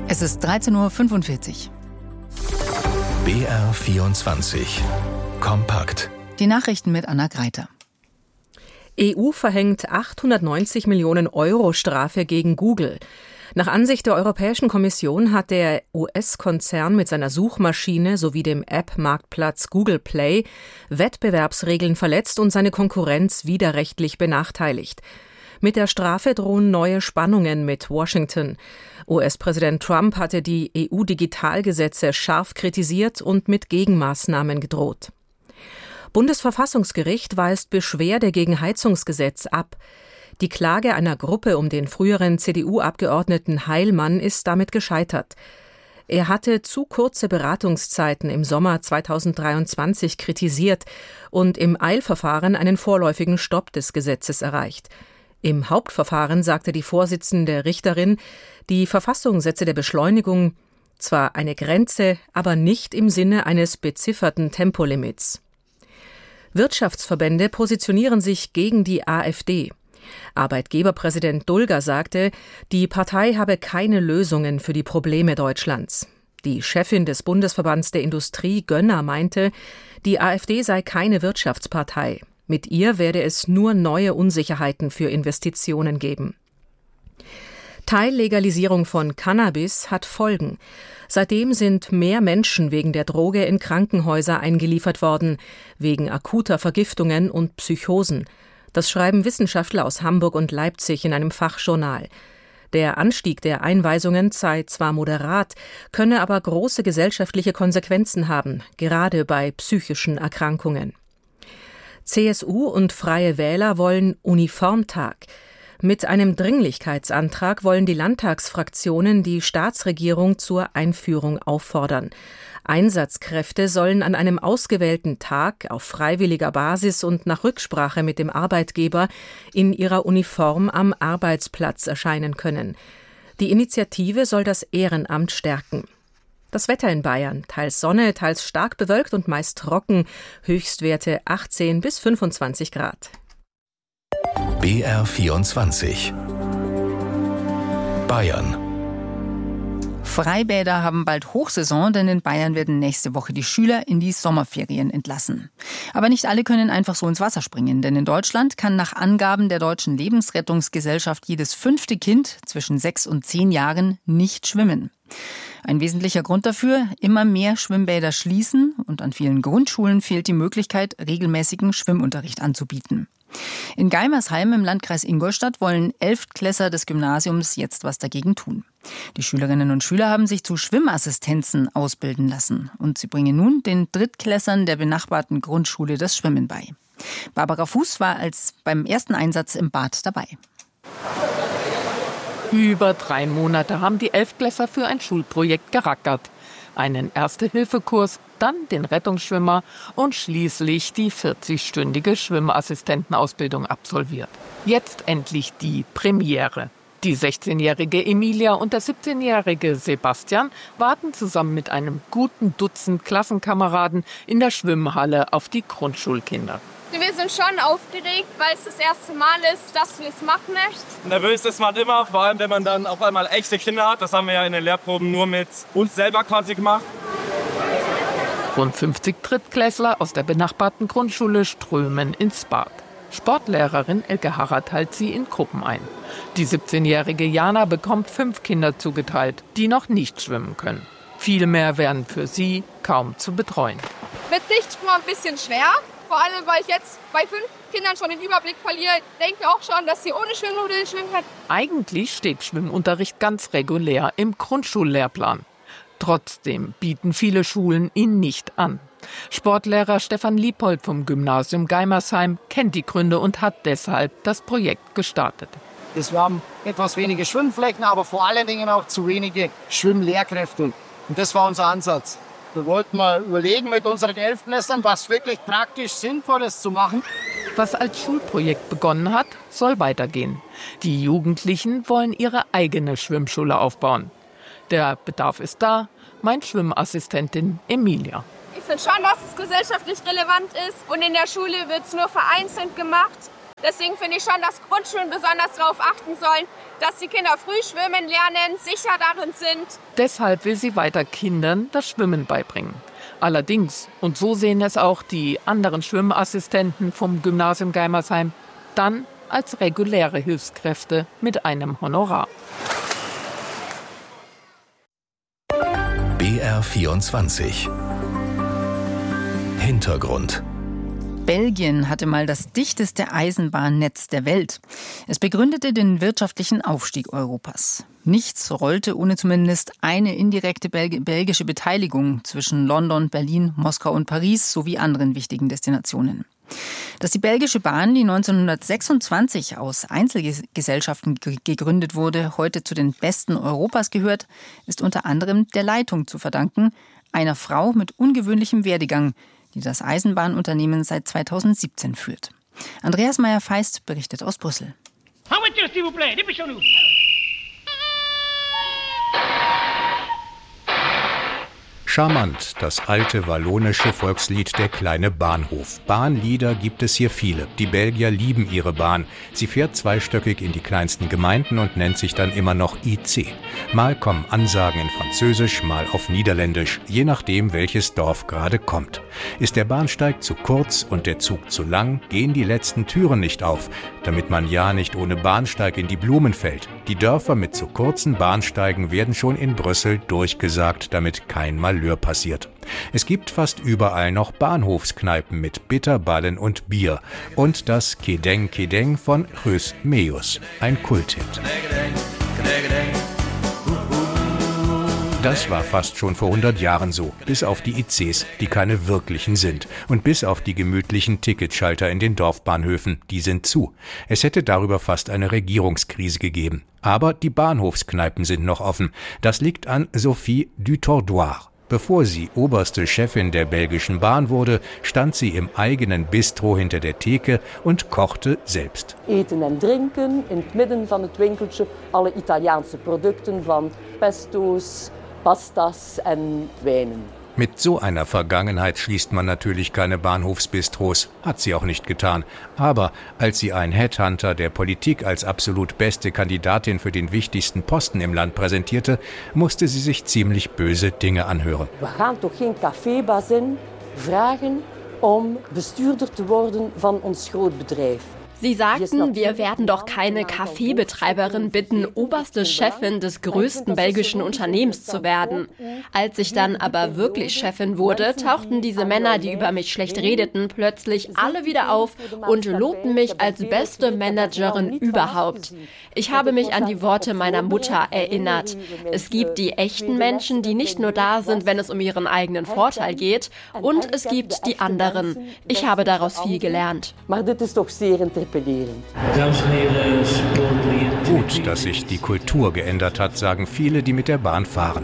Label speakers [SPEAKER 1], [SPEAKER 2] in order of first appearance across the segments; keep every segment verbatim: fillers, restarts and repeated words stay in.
[SPEAKER 1] Es ist dreizehn Uhr fünfundvierzig.
[SPEAKER 2] B R vierundzwanzig. Kompakt.
[SPEAKER 1] Die Nachrichten mit Anna Greiter.
[SPEAKER 3] E U verhängt achthundertneunzig Millionen Euro Strafe gegen Google. Nach Ansicht der Europäischen Kommission hat der U S-Konzern mit seiner Suchmaschine sowie dem App-Marktplatz Google Play Wettbewerbsregeln verletzt und seine Konkurrenz widerrechtlich benachteiligt. Mit der Strafe drohen neue Spannungen mit Washington. U S-Präsident Trump hatte die E U-Digitalgesetze scharf kritisiert und mit Gegenmaßnahmen gedroht. Bundesverfassungsgericht weist Beschwerde gegen Heizungsgesetz ab. Die Klage einer Gruppe um den früheren C D U-Abgeordneten Heilmann ist damit gescheitert. Er hatte zu kurze Beratungszeiten im Sommer zweitausenddreiundzwanzig kritisiert und im Eilverfahren einen vorläufigen Stopp des Gesetzes erreicht. Im Hauptverfahren sagte die Vorsitzende Richterin, die Verfassung setze der Beschleunigung zwar eine Grenze, aber nicht im Sinne eines bezifferten Tempolimits. Wirtschaftsverbände positionieren sich gegen die AfD. Arbeitgeberpräsident Dulger sagte, die Partei habe keine Lösungen für die Probleme Deutschlands. Die Chefin des Bundesverbands der Industrie, Gönner, meinte, die AfD sei keine Wirtschaftspartei. Mit ihr werde es nur neue Unsicherheiten für Investitionen geben. Teillegalisierung von Cannabis hat Folgen. Seitdem sind mehr Menschen wegen der Droge in Krankenhäuser eingeliefert worden, wegen akuter Vergiftungen und Psychosen. Das schreiben Wissenschaftler aus Hamburg und Leipzig in einem Fachjournal. Der Anstieg der Einweisungen sei zwar moderat, könne aber große gesellschaftliche Konsequenzen haben, gerade bei psychischen Erkrankungen. C S U und Freie Wähler wollen Uniformtag. Mit einem Dringlichkeitsantrag wollen die Landtagsfraktionen die Staatsregierung zur Einführung auffordern. Einsatzkräfte sollen an einem ausgewählten Tag auf freiwilliger Basis und nach Rücksprache mit dem Arbeitgeber in ihrer Uniform am Arbeitsplatz erscheinen können. Die Initiative soll das Ehrenamt stärken. Das Wetter in Bayern, teils Sonne, teils stark bewölkt und meist trocken, Höchstwerte achtzehn bis fünfundzwanzig Grad.
[SPEAKER 2] B R vierundzwanzig. Bayern.
[SPEAKER 1] Freibäder haben bald Hochsaison, denn in Bayern werden nächste Woche die Schüler in die Sommerferien entlassen. Aber nicht alle können einfach so ins Wasser springen, denn in Deutschland kann nach Angaben der Deutschen Lebensrettungsgesellschaft jedes fünfte Kind zwischen sechs und zehn Jahren nicht schwimmen. Ein wesentlicher Grund dafür: immer mehr Schwimmbäder schließen und an vielen Grundschulen fehlt die Möglichkeit, regelmäßigen Schwimmunterricht anzubieten. In Geimersheim im Landkreis Ingolstadt wollen Elftklässler des Gymnasiums jetzt was dagegen tun. Die Schülerinnen und Schüler haben sich zu Schwimmassistenzen ausbilden lassen und sie bringen nun den Drittklässlern der benachbarten Grundschule das Schwimmen bei. Barbara Fuß war als beim ersten Einsatz im Bad dabei.
[SPEAKER 4] Über drei Monate haben die Elftklässler für ein Schulprojekt gerackert. Einen Erste-Hilfe-Kurs, dann den Rettungsschwimmer und schließlich die vierzigstündige Schwimmassistentenausbildung absolviert. Jetzt endlich die Premiere. Die sechzehnjährige Emilia und der siebzehnjährige Sebastian warten zusammen mit einem guten Dutzend Klassenkameraden in der Schwimmhalle auf die Grundschulkinder.
[SPEAKER 5] Wir sind schon aufgeregt, weil es das erste Mal ist, dass wir es machen möchten.
[SPEAKER 6] Nervös ist man immer, vor allem wenn man dann auf einmal echte Kinder hat. Das haben wir ja in den Lehrproben nur mit uns selber quasi gemacht.
[SPEAKER 4] Rund fünfzig Drittklässler aus der benachbarten Grundschule strömen ins Bad. Sportlehrerin Elke Harrer teilt sie in Gruppen ein. Die siebzehnjährige Jana bekommt fünf Kinder zugeteilt, die noch nicht schwimmen können. Viel mehr wären für sie kaum zu betreuen.
[SPEAKER 5] Mit Dichtschwimmen ein bisschen schwer. Vor allem, weil ich jetzt bei fünf Kindern schon den Überblick verliere, denke auch schon, dass sie ohne Schwimmnudeln schwimmen können.
[SPEAKER 4] Eigentlich steht Schwimmunterricht ganz regulär im Grundschullehrplan. Trotzdem bieten viele Schulen ihn nicht an. Sportlehrer Stefan Liebold vom Gymnasium Geimersheim kennt die Gründe und hat deshalb das Projekt gestartet.
[SPEAKER 7] Wir haben etwas wenige Schwimmflächen, aber vor allen Dingen auch zu wenige Schwimmlehrkräfte. Und das war unser Ansatz. Wir wollten mal überlegen mit unseren Elftklässlern, was wirklich praktisch sinnvoll ist zu machen.
[SPEAKER 4] Was als Schulprojekt begonnen hat, soll weitergehen. Die Jugendlichen wollen ihre eigene Schwimmschule aufbauen. Der Bedarf ist da, meint Schwimmassistentin Emilia.
[SPEAKER 5] Ich finde schon, dass es gesellschaftlich relevant ist und in der Schule wird es nur vereinzelt gemacht. Deswegen finde ich schon, dass Grundschulen besonders darauf achten sollen, dass die Kinder früh schwimmen lernen, sicher darin sind.
[SPEAKER 4] Deshalb will sie weiter Kindern das Schwimmen beibringen. Allerdings, und so sehen es auch die anderen Schwimmassistenten vom Gymnasium Geimersheim, dann als reguläre Hilfskräfte mit einem Honorar.
[SPEAKER 2] B R vierundzwanzig Hintergrund.
[SPEAKER 1] Belgien hatte mal das dichteste Eisenbahnnetz der Welt. Es begründete den wirtschaftlichen Aufstieg Europas. Nichts rollte ohne zumindest eine indirekte belg- belgische Beteiligung zwischen London, Berlin, Moskau und Paris sowie anderen wichtigen Destinationen. Dass die belgische Bahn, die neunzehnhundertsechsundzwanzig aus Einzelgesellschaften ge- gegründet wurde, heute zu den besten Europas gehört, ist unter anderem der Leitung zu verdanken, einer Frau mit ungewöhnlichem Werdegang, die das Eisenbahnunternehmen seit zweitausendsiebzehn führt. Andreas Meyer-Feist berichtet aus Brüssel.
[SPEAKER 8] Charmant, das alte wallonische Volkslied Der kleine Bahnhof. Bahnlieder gibt es hier viele. Die Belgier lieben ihre Bahn. Sie fährt zweistöckig in die kleinsten Gemeinden und nennt sich dann immer noch I C. Mal kommen Ansagen in Französisch, mal auf Niederländisch, je nachdem, welches Dorf gerade kommt. Ist der Bahnsteig zu kurz und der Zug zu lang, gehen die letzten Türen nicht auf, damit man ja nicht ohne Bahnsteig in die Blumen fällt. Die Dörfer mit zu kurzen Bahnsteigen werden schon in Brüssel durchgesagt, damit kein Malheur passiert. Es gibt fast überall noch Bahnhofskneipen mit Bitterballen und Bier und das Kedeng Kedeng von Rös Meus, ein Kulthit. Das war fast schon vor hundert Jahren so, bis auf die I Cs, die keine wirklichen sind, und bis auf die gemütlichen Ticketschalter in den Dorfbahnhöfen, die sind zu. Es hätte darüber fast eine Regierungskrise gegeben. Aber die Bahnhofskneipen sind noch offen. Das liegt an Sophie Dutordoir. Bevor sie oberste Chefin der belgischen Bahn wurde, stand sie im eigenen Bistro hinter der Theke und kochte selbst.
[SPEAKER 9] Eten en drinken, in het midden van het winkeltje alle Italiaanse producten van pestos, pastas en wijnen.
[SPEAKER 8] Mit so einer Vergangenheit schließt man natürlich keine Bahnhofsbistros, hat sie auch nicht getan. Aber als sie ein Headhunter der Politik als absolut beste Kandidatin für den wichtigsten Posten im Land präsentierte, musste sie sich ziemlich böse Dinge anhören.
[SPEAKER 9] We gaan toch geen cafébazin vragen om bestuurder te worden van ons grootbedrijf.
[SPEAKER 10] Sie sagten, wir werden doch keine Kaffeebetreiberin bitten, oberste Chefin des größten belgischen Unternehmens zu werden. Als ich dann aber wirklich Chefin wurde, tauchten diese Männer, die über mich schlecht redeten, plötzlich alle wieder auf und lobten mich als beste Managerin überhaupt. Ich habe mich an die Worte meiner Mutter erinnert. Es gibt die echten Menschen, die nicht nur da sind, wenn es um ihren eigenen Vorteil geht, und es gibt die anderen. Ich habe daraus viel gelernt.
[SPEAKER 9] Maar dit is toch zeer interpellerend.
[SPEAKER 8] Gut, dass sich die Kultur geändert hat, sagen viele, die mit der Bahn fahren.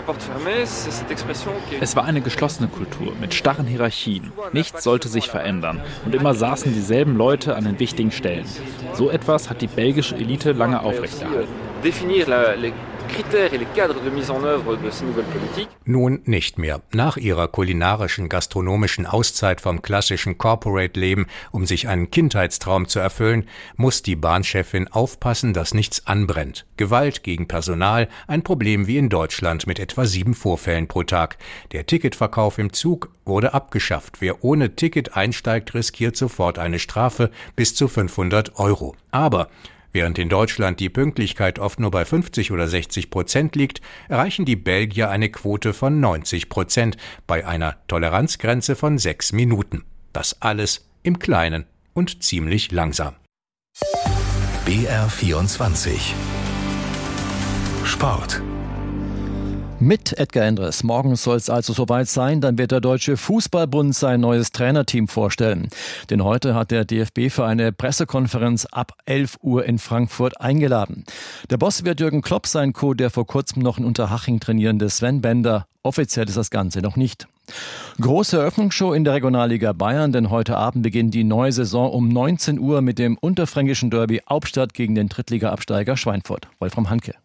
[SPEAKER 11] Es war eine geschlossene Kultur mit starren Hierarchien. Nichts sollte sich verändern. Und immer saßen dieselben Leute an den wichtigen Stellen. So etwas hat die belgische Elite lange aufrechterhalten.
[SPEAKER 8] Nun nicht mehr. Nach ihrer kulinarischen, gastronomischen Auszeit vom klassischen Corporate-Leben, um sich einen Kindheitstraum zu erfüllen, muss die Bahnchefin aufpassen, dass nichts anbrennt. Gewalt gegen Personal, ein Problem wie in Deutschland mit etwa sieben Vorfällen pro Tag. Der Ticketverkauf im Zug wurde abgeschafft. Wer ohne Ticket einsteigt, riskiert sofort eine Strafe bis zu fünfhundert Euro. Aber während in Deutschland die Pünktlichkeit oft nur bei fünfzig oder sechzig Prozent liegt, erreichen die Belgier eine Quote von neunzig Prozent bei einer Toleranzgrenze von sechs Minuten. Das alles im Kleinen und ziemlich langsam.
[SPEAKER 2] B R vierundzwanzig Sport.
[SPEAKER 12] Mit Edgar Endres. Morgen soll es also soweit sein, dann wird der Deutsche Fußballbund sein neues Trainerteam vorstellen. Denn heute hat der D F B für eine Pressekonferenz ab elf Uhr in Frankfurt eingeladen. Der Boss wird Jürgen Klopp sein, Co., der vor kurzem noch in Unterhaching trainierende Sven Bender. Offiziell ist das Ganze noch nicht. Große Eröffnungsshow in der Regionalliga Bayern, denn heute Abend beginnt die neue Saison um neunzehn Uhr mit dem unterfränkischen Derby Hauptstadt gegen den Drittliga-Absteiger Schweinfurt. Wolfram Hanke.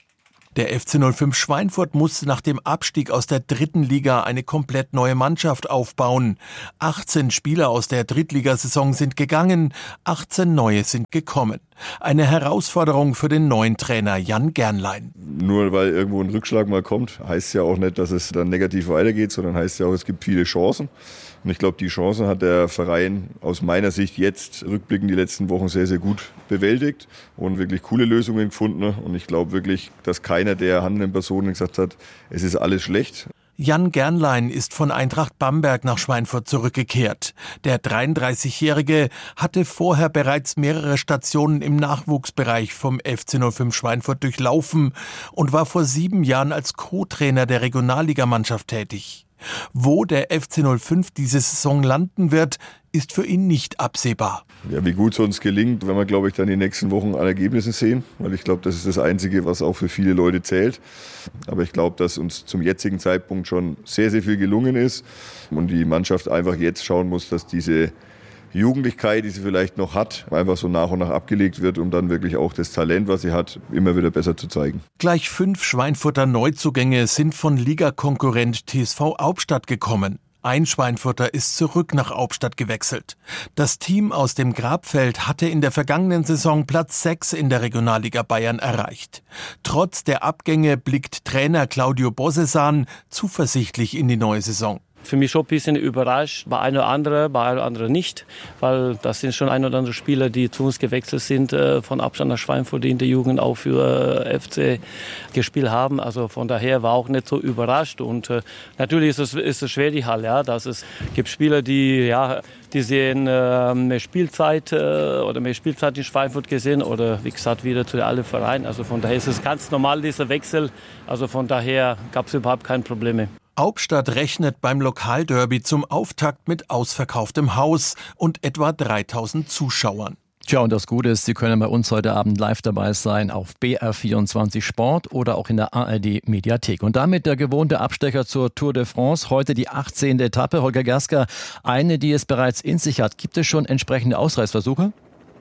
[SPEAKER 13] Der F C null fünf Schweinfurt musste nach dem Abstieg aus der dritten Liga eine komplett neue Mannschaft aufbauen. achtzehn Spieler aus der Drittligasaison sind gegangen, achtzehn neue sind gekommen. Eine Herausforderung für den neuen Trainer Jan Gernlein.
[SPEAKER 14] Nur weil irgendwo ein Rückschlag mal kommt, heißt ja auch nicht, dass es dann negativ weitergeht, sondern heißt ja auch, es gibt viele Chancen. Und ich glaube, die Chancen hat der Verein aus meiner Sicht jetzt rückblickend die letzten Wochen sehr, sehr gut bewältigt und wirklich coole Lösungen gefunden. Und ich glaube wirklich, dass keiner der handelnden Personen gesagt hat, es ist alles schlecht.
[SPEAKER 13] Jan Gernlein ist von Eintracht Bamberg nach Schweinfurt zurückgekehrt. Der dreiunddreißigjährige hatte vorher bereits mehrere Stationen im Nachwuchsbereich vom F C null fünf Schweinfurt durchlaufen und war vor sieben Jahren als Co-Trainer der Regionalligamannschaft tätig. Wo der F C null fünf diese Saison landen wird, ist für ihn nicht absehbar.
[SPEAKER 14] Ja, wie gut es uns gelingt, wenn wir, glaube ich, dann die nächsten Wochen an Ergebnissen sehen. Weil ich glaube, das ist das Einzige, was auch für viele Leute zählt. Aber ich glaube, dass uns zum jetzigen Zeitpunkt schon sehr, sehr viel gelungen ist. Und die Mannschaft einfach jetzt schauen muss, dass diese Jugendlichkeit, die sie vielleicht noch hat, einfach so nach und nach abgelegt wird, um dann wirklich auch das Talent, was sie hat, immer wieder besser zu zeigen.
[SPEAKER 13] Gleich fünf Schweinfurter Neuzugänge sind von Ligakonkurrent T S V Hauptstadt gekommen. Ein Schweinfurter ist zurück nach Hauptstadt gewechselt. Das Team aus dem Grabfeld hatte in der vergangenen Saison Platz sechs in der Regionalliga Bayern erreicht. Trotz der Abgänge blickt Trainer Claudio Bossesan zuversichtlich in die neue Saison.
[SPEAKER 15] Für mich schon ein bisschen überrascht, bei einem oder anderen, bei einem oder anderen nicht, weil das sind schon ein oder andere Spieler, die zu uns gewechselt sind, von Hauptstadt nach Schweinfurt, die in der Jugend auch für F C gespielt haben. Also von daher war auch nicht so überrascht. Und äh, natürlich ist es, ist es schwer, die Halle. Ja, dass es gibt Spieler, die, ja, die sehen äh, mehr Spielzeit äh, oder mehr Spielzeit in Schweinfurt gesehen oder wie gesagt wieder zu alle Vereinen. Also von daher ist es ganz normal, dieser Wechsel. Also von daher gab es überhaupt keine Probleme.
[SPEAKER 13] Hauptstadt rechnet beim Lokalderby zum Auftakt mit ausverkauftem Haus und etwa dreitausend Zuschauern.
[SPEAKER 12] Tja, und das Gute ist, Sie können bei uns heute Abend live dabei sein auf B R vierundzwanzig Sport oder auch in der A R D Mediathek. Und damit der gewohnte Abstecher zur Tour de France. Heute die achtzehnte Etappe. Holger Gersker, eine, die es bereits in sich hat. Gibt es schon entsprechende Ausreißversuche?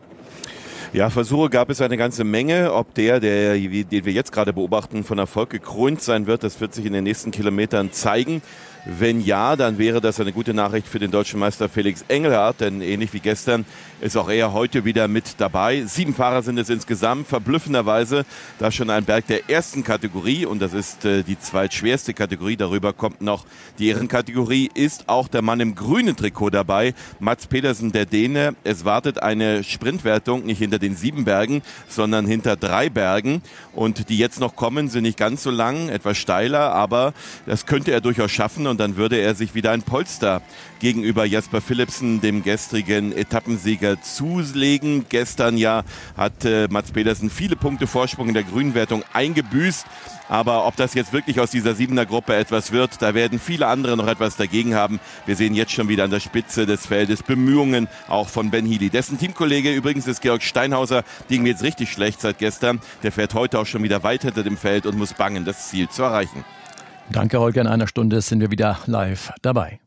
[SPEAKER 16] Ja, Versuche gab es eine ganze Menge. Ob der, der, den wir jetzt gerade beobachten, von Erfolg gekrönt sein wird, das wird sich in den nächsten Kilometern zeigen. Wenn ja, dann wäre das eine gute Nachricht für den deutschen Meister Felix Engelhardt, denn ähnlich wie gestern ist auch er heute wieder mit dabei. Sieben Fahrer sind es insgesamt, verblüffenderweise, da schon ein Berg der ersten Kategorie und das ist äh, die zweitschwerste Kategorie. Darüber kommt noch die Ehrenkategorie, ist auch der Mann im grünen Trikot dabei, Mads Pedersen, der Däne. Es wartet eine Sprintwertung, nicht hinter den sieben Bergen, sondern hinter drei Bergen und die jetzt noch kommen, sind nicht ganz so lang, etwas steiler, aber das könnte er durchaus schaffen. Und dann würde er sich wieder ein Polster gegenüber Jasper Philipsen, dem gestrigen Etappensieger, zulegen. Gestern ja hat äh, Mads Pedersen viele Punkte Vorsprung in der Grünwertung eingebüßt. Aber ob das jetzt wirklich aus dieser Siebener-Gruppe etwas wird, da werden viele andere noch etwas dagegen haben. Wir sehen jetzt schon wieder an der Spitze des Feldes Bemühungen auch von Ben Healy. Dessen Teamkollege übrigens ist Georg Steinhauser, ging mir jetzt richtig schlecht seit gestern. Der fährt heute auch schon wieder weit hinter dem Feld und muss bangen, das Ziel zu erreichen.
[SPEAKER 12] Danke, Holger. In einer Stunde sind wir wieder live dabei.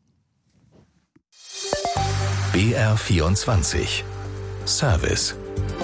[SPEAKER 2] B R vierundzwanzig Service.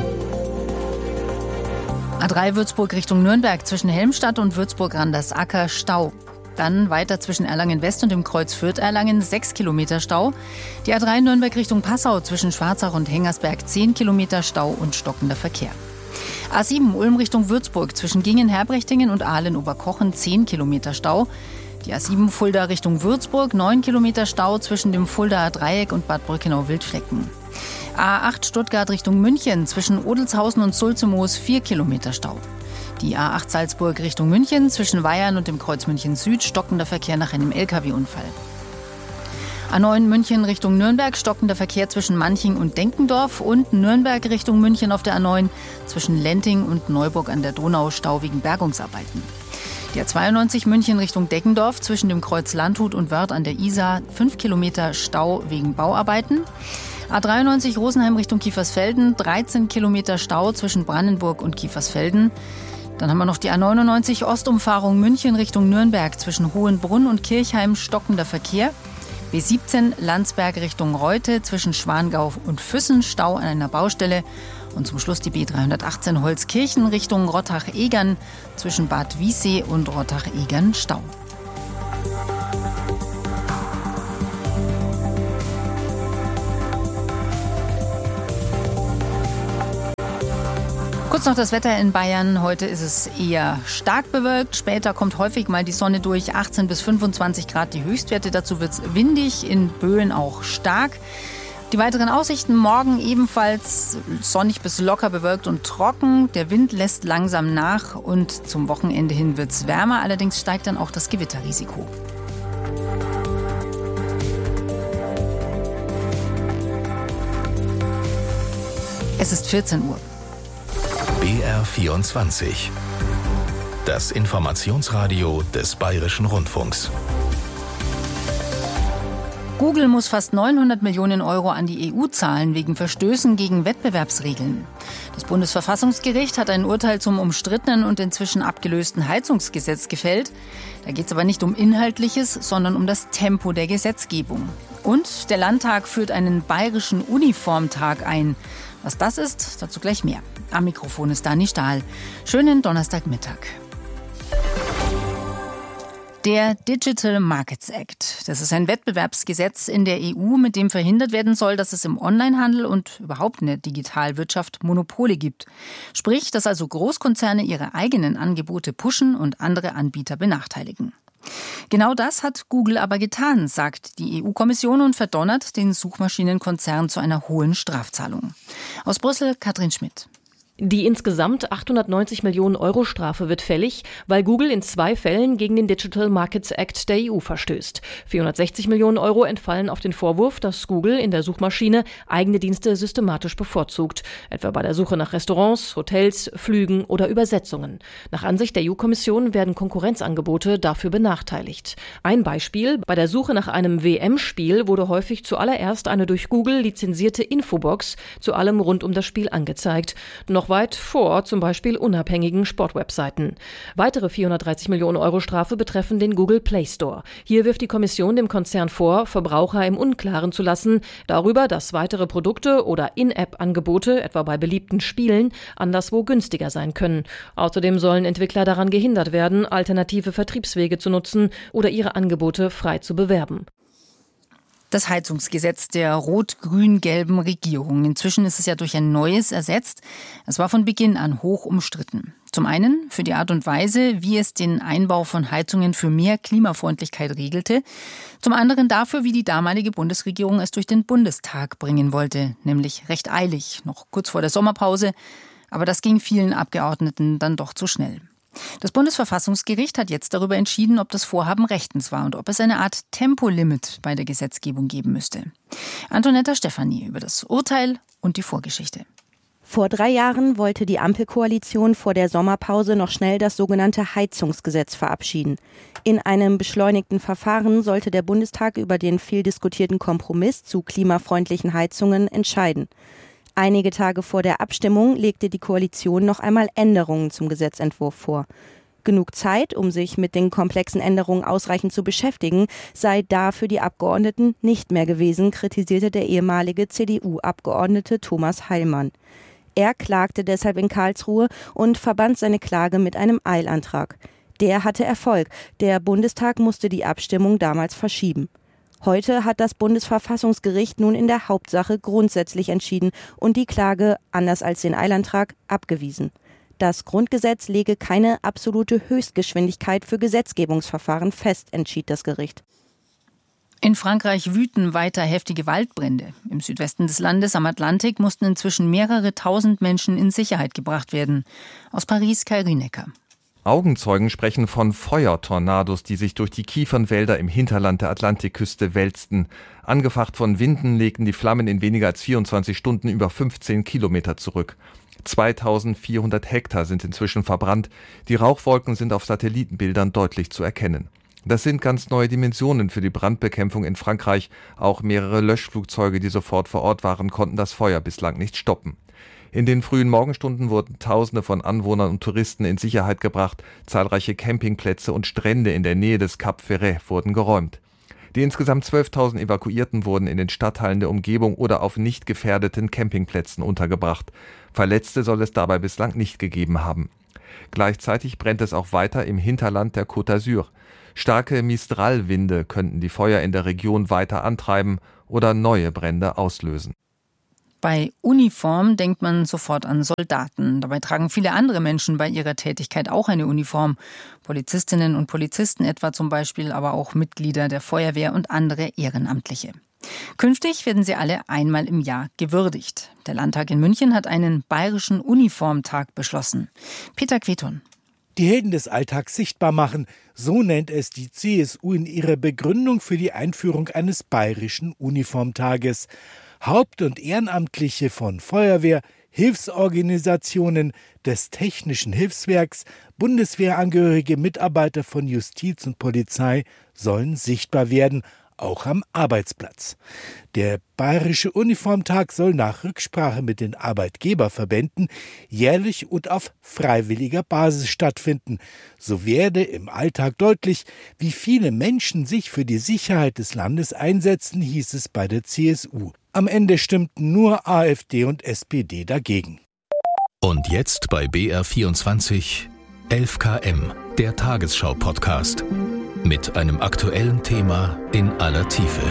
[SPEAKER 1] A drei Würzburg Richtung Nürnberg zwischen Helmstadt und Würzburg-Randersacker Stau. Dann weiter zwischen Erlangen-West und dem Kreuz Fürth-Erlangen sechs Kilometer Stau. Die A drei Nürnberg Richtung Passau zwischen Schwarzach und Hengersberg zehn Kilometer Stau und stockender Verkehr. A sieben Ulm Richtung Würzburg zwischen Gingen-Herbrechtingen und Aalen-Oberkochen zehn Kilometer Stau. Die A sieben Fulda Richtung Würzburg neun Kilometer Stau zwischen dem Fuldaer Dreieck und Bad Brückenau-Wildflecken. A acht Stuttgart Richtung München zwischen Odelshausen und Sulzemoos vier Kilometer Stau. Die A acht Salzburg Richtung München zwischen Weyern und dem Kreuz München Süd stockender Verkehr nach einem L K W-Unfall. A neun München Richtung Nürnberg, stockender Verkehr zwischen Manching und Denkendorf und Nürnberg Richtung München auf der A neun zwischen Lenting und Neuburg an der Donau, Stau wegen Bergungsarbeiten. Die A zweiundneunzig München Richtung Deckendorf zwischen dem Kreuz Landshut und Wörth an der Isar, fünf Kilometer Stau wegen Bauarbeiten. A dreiundneunzig Rosenheim Richtung Kiefersfelden, dreizehn Kilometer Stau zwischen Brandenburg und Kiefersfelden. Dann haben wir noch die A neunundneunzig Ostumfahrung München Richtung Nürnberg zwischen Hohenbrunn und Kirchheim, stockender Verkehr. B siebzehn Landsberg Richtung Reute zwischen Schwangau und Füssen, Stau an einer Baustelle. Und zum Schluss die B dreihundertachtzehn Holzkirchen Richtung Rottach-Egern zwischen Bad Wiessee und Rottach-Egern Stau. Kurz noch das Wetter in Bayern. Heute ist es eher stark bewölkt. Später kommt häufig mal die Sonne durch. achtzehn bis fünfundzwanzig Grad die Höchstwerte. Dazu wird es windig, in Böen auch stark. Die weiteren Aussichten: morgen ebenfalls sonnig bis locker bewölkt und trocken. Der Wind lässt langsam nach und zum Wochenende hin wird es wärmer. Allerdings steigt dann auch das Gewitterrisiko. Es ist vierzehn Uhr.
[SPEAKER 2] B R vierundzwanzig. Das Informationsradio des Bayerischen Rundfunks.
[SPEAKER 1] Google muss fast neunhundert Millionen Euro an die E U zahlen wegen Verstößen gegen Wettbewerbsregeln. Das Bundesverfassungsgericht hat ein Urteil zum umstrittenen und inzwischen abgelösten Heizungsgesetz gefällt. Da geht es aber nicht um Inhaltliches, sondern um das Tempo der Gesetzgebung. Und der Landtag führt einen bayerischen Uniformtag ein. Was das ist, dazu gleich mehr. Am Mikrofon ist Dani Stahl. Schönen Donnerstagmittag. Der Digital Markets Act. Das ist ein Wettbewerbsgesetz in der E U, mit dem verhindert werden soll, dass es im Onlinehandel und überhaupt in der Digitalwirtschaft Monopole gibt. Sprich, dass also Großkonzerne ihre eigenen Angebote pushen und andere Anbieter benachteiligen. Genau das hat Google aber getan, sagt die E U-Kommission und verdonnert den Suchmaschinenkonzern zu einer hohen Strafzahlung. Aus Brüssel, Katrin Schmidt.
[SPEAKER 3] Die insgesamt achthundertneunzig Millionen Euro Strafe wird fällig, weil Google in zwei Fällen gegen den Digital Markets Act der E U verstößt. vierhundertsechzig Millionen Euro entfallen auf den Vorwurf, dass Google in der Suchmaschine eigene Dienste systematisch bevorzugt, etwa bei der Suche nach Restaurants, Hotels, Flügen oder Übersetzungen. Nach Ansicht der E U-Kommission werden Konkurrenzangebote dafür benachteiligt. Ein Beispiel: Bei der Suche nach einem W M-Spiel wurde häufig zuallererst eine durch Google lizenzierte Infobox zu allem rund um das Spiel angezeigt. Noch weit vor zum Beispiel unabhängigen Sportwebseiten. Weitere vierhundertdreißig Millionen Euro Strafe betreffen den Google Play Store. Hier wirft die Kommission dem Konzern vor, Verbraucher im Unklaren zu lassen darüber, dass weitere Produkte oder In-App-Angebote, etwa bei beliebten Spielen, anderswo günstiger sein können. Außerdem sollen Entwickler daran gehindert werden, alternative Vertriebswege zu nutzen oder ihre Angebote frei zu bewerben.
[SPEAKER 1] Das Heizungsgesetz der rot-grün-gelben Regierung. Inzwischen ist es ja durch ein neues ersetzt. Es war von Beginn an hoch umstritten. Zum einen für die Art und Weise, wie es den Einbau von Heizungen für mehr Klimafreundlichkeit regelte. Zum anderen dafür, wie die damalige Bundesregierung es durch den Bundestag bringen wollte. Nämlich recht eilig, noch kurz vor der Sommerpause. Aber das ging vielen Abgeordneten dann doch zu schnell. Das Bundesverfassungsgericht hat jetzt darüber entschieden, ob das Vorhaben rechtens war und ob es eine Art Tempolimit bei der Gesetzgebung geben müsste. Antonetta Stefani über das Urteil und die Vorgeschichte.
[SPEAKER 17] Vor drei Jahren wollte die Ampelkoalition vor der Sommerpause noch schnell das sogenannte Heizungsgesetz verabschieden. In einem beschleunigten Verfahren sollte der Bundestag über den viel diskutierten Kompromiss zu klimafreundlichen Heizungen entscheiden. Einige Tage vor der Abstimmung legte die Koalition noch einmal Änderungen zum Gesetzentwurf vor. Genug Zeit, um sich mit den komplexen Änderungen ausreichend zu beschäftigen, sei da für die Abgeordneten nicht mehr gewesen, kritisierte der ehemalige C D U-Abgeordnete Thomas Heilmann. Er klagte deshalb in Karlsruhe und verband seine Klage mit einem Eilantrag. Der hatte Erfolg. Der Bundestag musste die Abstimmung damals verschieben. Heute hat das Bundesverfassungsgericht nun in der Hauptsache grundsätzlich entschieden und die Klage, anders als den Eilantrag, abgewiesen. Das Grundgesetz lege keine absolute Höchstgeschwindigkeit für Gesetzgebungsverfahren fest, entschied das Gericht.
[SPEAKER 1] In Frankreich wüten weiter heftige Waldbrände. Im Südwesten des Landes am Atlantik mussten inzwischen mehrere tausend Menschen in Sicherheit gebracht werden. Aus Paris Kai Rünecker.
[SPEAKER 18] Augenzeugen sprechen von Feuertornados, die sich durch die Kiefernwälder im Hinterland der Atlantikküste wälzten. Angefacht von Winden legten die Flammen in weniger als vierundzwanzig Stunden über fünfzehn Kilometer zurück. zweitausendvierhundert Hektar sind inzwischen verbrannt. Die Rauchwolken sind auf Satellitenbildern deutlich zu erkennen. Das sind ganz neue Dimensionen für die Brandbekämpfung in Frankreich. Auch mehrere Löschflugzeuge, die sofort vor Ort waren, konnten das Feuer bislang nicht stoppen. In den frühen Morgenstunden wurden Tausende von Anwohnern und Touristen in Sicherheit gebracht. Zahlreiche Campingplätze und Strände in der Nähe des Cap Ferret wurden geräumt. Die insgesamt zwölftausend Evakuierten wurden in den Stadtteilen der Umgebung oder auf nicht gefährdeten Campingplätzen untergebracht. Verletzte soll es dabei bislang nicht gegeben haben. Gleichzeitig brennt es auch weiter im Hinterland der Côte d'Azur. Starke Mistral-Winde könnten die Feuer in der Region weiter antreiben oder neue Brände auslösen.
[SPEAKER 1] Bei Uniform denkt man sofort an Soldaten. Dabei tragen viele andere Menschen bei ihrer Tätigkeit auch eine Uniform. Polizistinnen und Polizisten etwa zum Beispiel, aber auch Mitglieder der Feuerwehr und andere Ehrenamtliche. Künftig werden sie alle einmal im Jahr gewürdigt. Der Landtag in München hat einen bayerischen Uniformtag beschlossen. Peter Queton.
[SPEAKER 19] Die Helden des Alltags sichtbar machen, so nennt es die C S U in ihrer Begründung für die Einführung eines bayerischen Uniformtages. Haupt- und Ehrenamtliche von Feuerwehr, Hilfsorganisationen, des Technischen Hilfswerks, Bundeswehrangehörige, Mitarbeiter von Justiz und Polizei sollen sichtbar werden, auch am Arbeitsplatz. Der Bayerische Uniformtag soll nach Rücksprache mit den Arbeitgeberverbänden jährlich und auf freiwilliger Basis stattfinden. So werde im Alltag deutlich, wie viele Menschen sich für die Sicherheit des Landes einsetzen, hieß es bei der C S U. Am Ende stimmten nur AfD und S P D dagegen.
[SPEAKER 2] Und jetzt bei B R vierundzwanzig elf Kilometer, der Tagesschau-Podcast. Mit einem aktuellen Thema in aller Tiefe.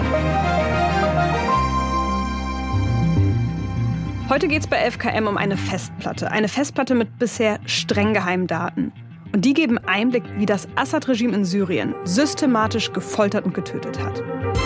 [SPEAKER 20] Heute geht es bei elf Kilometer um eine Festplatte. Eine Festplatte mit bisher streng geheimen Daten. Und die geben Einblick, wie das Assad-Regime in Syrien systematisch gefoltert und getötet hat.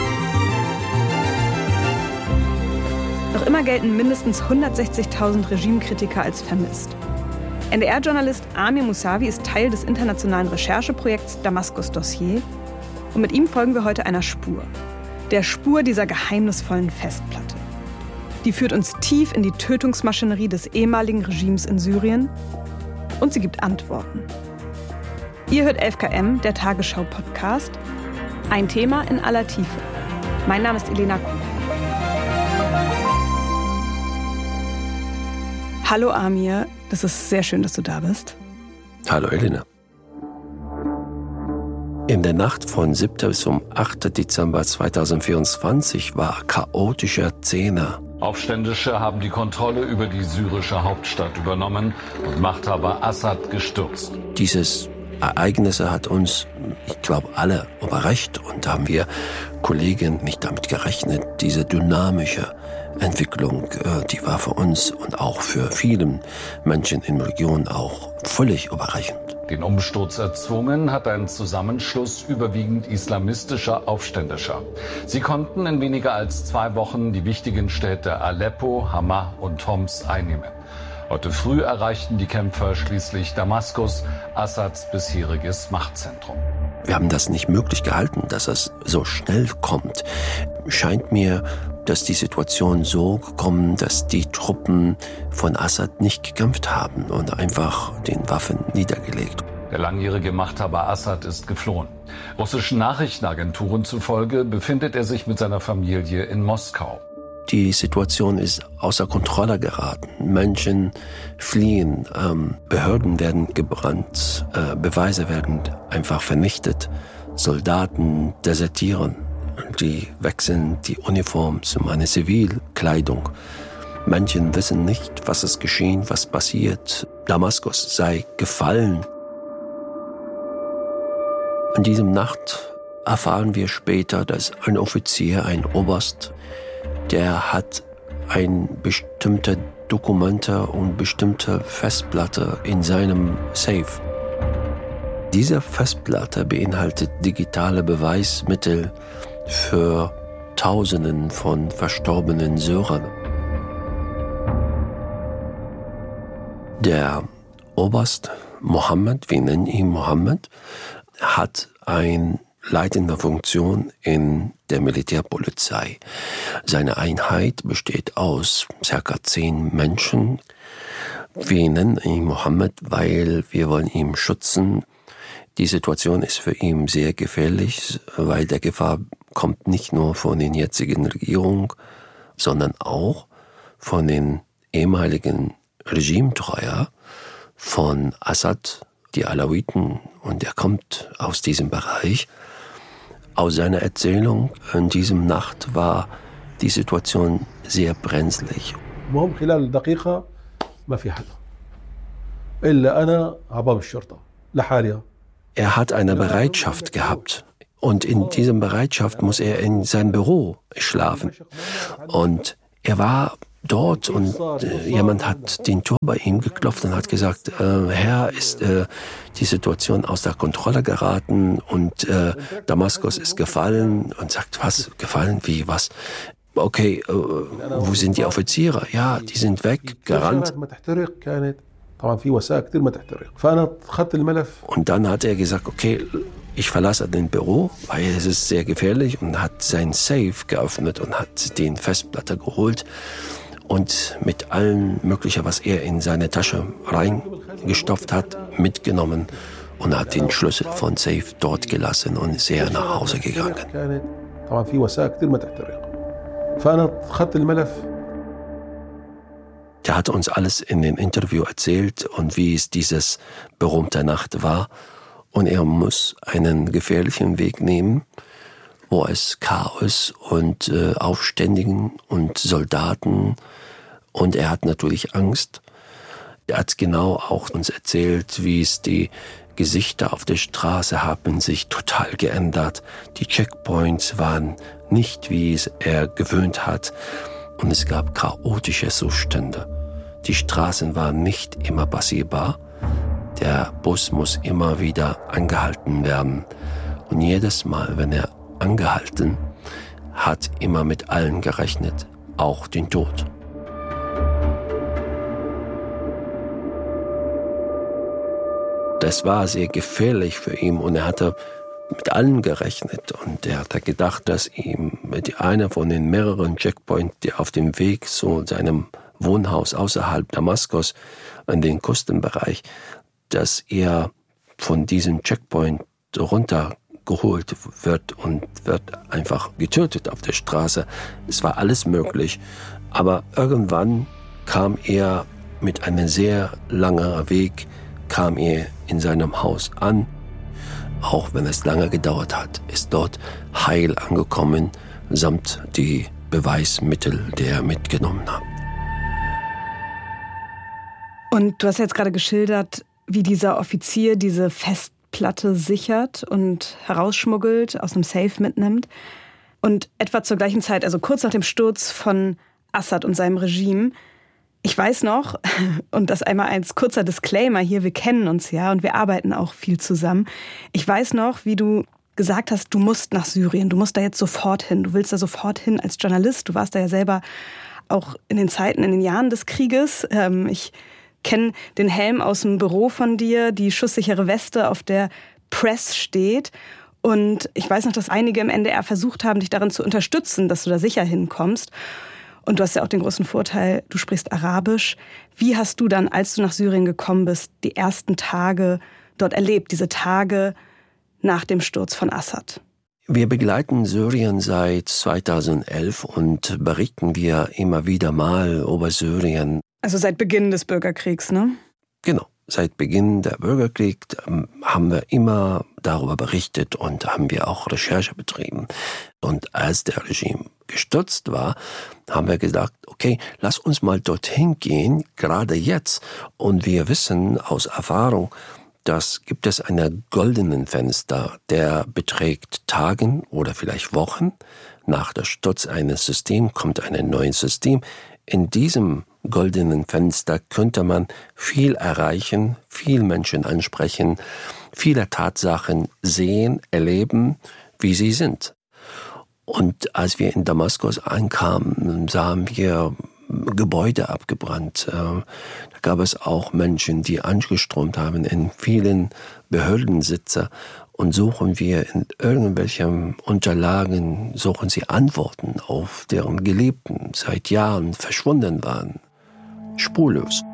[SPEAKER 20] Noch immer gelten mindestens hundertsechzigtausend Regimekritiker als vermisst. N D R-Journalist Amir Mousavi ist Teil des internationalen Rechercheprojekts Damaskus-Dossier und mit ihm folgen wir heute einer Spur. Der Spur dieser geheimnisvollen Festplatte. Die führt uns tief in die Tötungsmaschinerie des ehemaligen Regimes in Syrien und sie gibt Antworten. Ihr hört elf Kilometer, der Tagesschau-Podcast. Ein Thema in aller Tiefe. Mein Name ist Elena Kuh. Hallo Amir, das ist sehr schön, dass du da bist.
[SPEAKER 21] Hallo Elena. In der Nacht von siebten bis zum achten Dezember zweitausendvierundzwanzig war chaotische Szene.
[SPEAKER 22] Aufständische haben die Kontrolle über die syrische Hauptstadt übernommen und Machthaber Assad gestürzt.
[SPEAKER 21] Dieses Ereignis hat uns, ich glaube, alle überrascht und haben wir Kollegen nicht damit gerechnet, diese dynamische Entwicklung, die war für uns und auch für viele Menschen in der Region auch völlig überraschend.
[SPEAKER 22] Den Umsturz erzwungen hat ein Zusammenschluss überwiegend islamistischer Aufständischer. Sie konnten in weniger als zwei Wochen die wichtigen Städte Aleppo, Hama und Homs einnehmen. Heute früh erreichten die Kämpfer schließlich Damaskus, Assads bisheriges Machtzentrum.
[SPEAKER 21] Wir haben das nicht möglich gehalten, dass es so schnell kommt. Scheint mir, dass die Situation so gekommen, dass die Truppen von Assad nicht gekämpft haben und einfach den Waffen niedergelegt.
[SPEAKER 22] Der langjährige Machthaber Assad ist geflohen. Russischen Nachrichtenagenturen zufolge befindet er sich mit seiner Familie in Moskau.
[SPEAKER 21] Die Situation ist außer Kontrolle geraten. Menschen fliehen, ähm, Behörden werden gebrannt, äh, Beweise werden einfach vernichtet, Soldaten desertieren. Die wechseln die Uniform zu einer Zivilkleidung. Menschen wissen nicht, was ist geschehen, was passiert. Damaskus sei gefallen. In dieser Nacht erfahren wir später, dass ein Offizier, ein Oberst, der hat ein bestimmte Dokumente und bestimmte Festplatte in seinem Safe. Diese Festplatte beinhaltet digitale Beweismittel für Tausenden von verstorbenen Syrern. Der Oberst Mohammed, wir nennen ihn Mohammed, hat eine leitende Funktion in der Militärpolizei. Seine Einheit besteht aus ca. zehn Menschen. Wir nennen ihn Mohammed, weil wir wollen ihn schützen. Die Situation ist für ihn sehr gefährlich, weil der Gefahr kommt nicht nur von den jetzigen Regierung, sondern auch von den ehemaligen Regimetreuer von Assad, die Alawiten, und er kommt aus diesem Bereich. Aus seiner Erzählung in diesem Nacht war die Situation sehr brenzlig. Er hat eine Bereitschaft gehabt. Und in dieser Bereitschaft muss er in seinem Büro schlafen. Und er war dort und äh, jemand hat den Tor bei ihm geklopft und hat gesagt, äh, Herr, ist äh, die Situation außer Kontrolle geraten und äh, Damaskus ist gefallen. Und sagt, was, gefallen, wie, was? Okay, äh, wo sind die Offiziere? Ja, die sind weg, gerannt. Und dann hat er gesagt, okay, ich verlasse den Büro, weil es ist sehr gefährlich, und hat sein Safe geöffnet und hat den Festplatte geholt und mit allem Möglichen, was er in seine Tasche reingestopft hat, mitgenommen und hat den Schlüssel von Safe dort gelassen und ist sehr nach Hause gegangen. Der hat uns alles in dem Interview erzählt und wie es dieses berühmte Nacht war. Und er muss einen gefährlichen Weg nehmen, wo es Chaos und äh, Aufständigen und Soldaten, und er hat natürlich Angst. Er hat genau auch uns erzählt, wie es die Gesichter auf der Straße haben sich total geändert. Die Checkpoints waren nicht, wie es er gewöhnt hat. Und es gab chaotische Zustände. Die Straßen waren nicht immer passierbar. Der Bus muss immer wieder angehalten werden. Und jedes Mal, wenn er angehalten, hat immer mit allen gerechnet, auch den Tod. Das war sehr gefährlich für ihn und er hatte mit allen gerechnet. Und er hatte gedacht, dass ihm mit einer von den mehreren Checkpoints, die auf dem Weg zu seinem Wohnhaus außerhalb Damaskus in den Küstenbereich, dass er von diesem Checkpoint runtergeholt wird und wird einfach getötet auf der Straße. Es war alles möglich. Aber irgendwann kam er mit einem sehr langen Weg, kam er in seinem Haus an. Auch wenn es lange gedauert hat, ist dort heil angekommen, samt die Beweismittel, die er mitgenommen hat.
[SPEAKER 20] Und du hast jetzt gerade geschildert, wie dieser Offizier diese Festplatte sichert und herausschmuggelt, aus einem Safe mitnimmt. Und etwa zur gleichen Zeit, also kurz nach dem Sturz von Assad und seinem Regime, ich weiß noch, und das einmal als kurzer Disclaimer hier, wir kennen uns ja und wir arbeiten auch viel zusammen. Ich weiß noch, wie du gesagt hast, du musst nach Syrien, du musst da jetzt sofort hin, du willst da sofort hin als Journalist. Du warst da ja selber auch in den Zeiten, in den Jahren des Krieges. Ich kenne den Helm aus dem Büro von dir, die schusssichere Weste, auf der Press steht. Und ich weiß noch, dass einige im N D R versucht haben, dich darin zu unterstützen, dass du da sicher hinkommst. Und du hast ja auch den großen Vorteil, du sprichst Arabisch. Wie hast du dann, als du nach Syrien gekommen bist, die ersten Tage dort erlebt, diese Tage nach dem Sturz von Assad?
[SPEAKER 21] Wir begleiten Syrien seit zweitausendelf und berichten wir immer wieder mal über Syrien.
[SPEAKER 20] Also seit Beginn des Bürgerkriegs, ne?
[SPEAKER 21] Genau. Seit Beginn der Bürgerkrieg haben wir immer darüber berichtet und haben wir auch Recherche betrieben. Und als der Regime gestürzt war, haben wir gesagt, okay, lass uns mal dorthin gehen, gerade jetzt. Und wir wissen aus Erfahrung, dass gibt es einen goldenen Fenster, der beträgt Tagen oder vielleicht Wochen. Nach der Sturz eines Systems kommt ein neues System. In diesem goldenen Fenster könnte man viel erreichen, viel Menschen ansprechen, viele Tatsachen sehen, erleben, wie sie sind. Und als wir in Damaskus ankamen, sahen wir Gebäude abgebrannt. Da gab es auch Menschen, die angeströmt haben in vielen Behördensitze. Und suchen wir in irgendwelchen Unterlagen, suchen sie Antworten auf deren Geliebten seit Jahren verschwunden waren. Spurlos.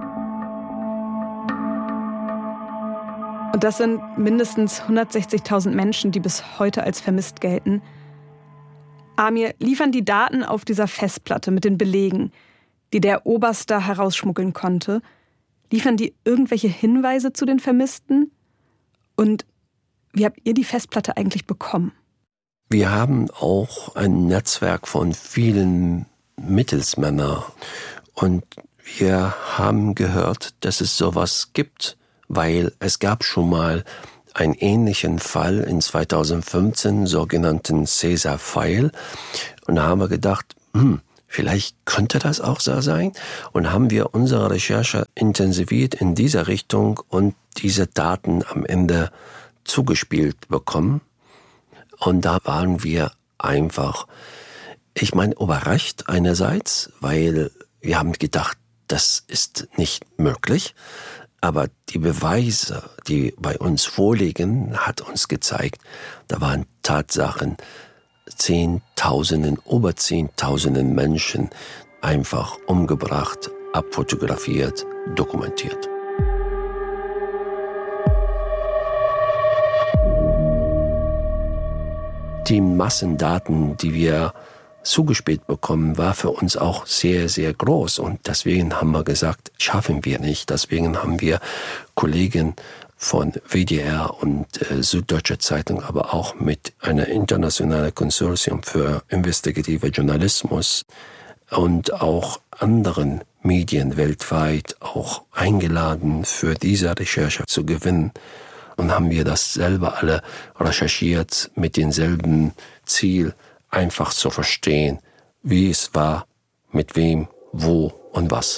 [SPEAKER 20] Und das sind mindestens hundertsechzigtausend Menschen, die bis heute als vermisst gelten. Amir, liefern die Daten auf dieser Festplatte mit den Belegen, die der Oberst da herausschmuggeln konnte, liefern die irgendwelche Hinweise zu den Vermissten? Und wie habt ihr die Festplatte eigentlich bekommen?
[SPEAKER 21] Wir haben auch ein Netzwerk von vielen Mittelsmännern und wir haben gehört, dass es sowas gibt, weil es gab schon mal einen ähnlichen Fall in zweitausendfünfzehn, sogenannten Caesar-File. Und da haben wir gedacht, hm, vielleicht könnte das auch so sein. Und haben wir unsere Recherche intensiviert in dieser Richtung und diese Daten am Ende zugespielt bekommen. Und da waren wir einfach, ich meine, überrascht einerseits, weil wir haben gedacht, das ist nicht möglich. Aber die Beweise, die bei uns vorliegen, hat uns gezeigt, da waren Tatsachen, Zehntausenden, über Zehntausenden Menschen einfach umgebracht, abfotografiert, dokumentiert. Die Massendaten, die wir zugespielt bekommen, war für uns auch sehr, sehr groß. Und deswegen haben wir gesagt, schaffen wir nicht. Deswegen haben wir Kollegen von W D R und äh, Süddeutsche Zeitung, aber auch mit einer internationalen Konsortium für investigative Journalismus und auch anderen Medien weltweit auch eingeladen, für diese Recherche zu gewinnen. Und haben wir das selber alle recherchiert mit demselben Ziel, einfach zu verstehen, wie es war, mit wem, wo und was.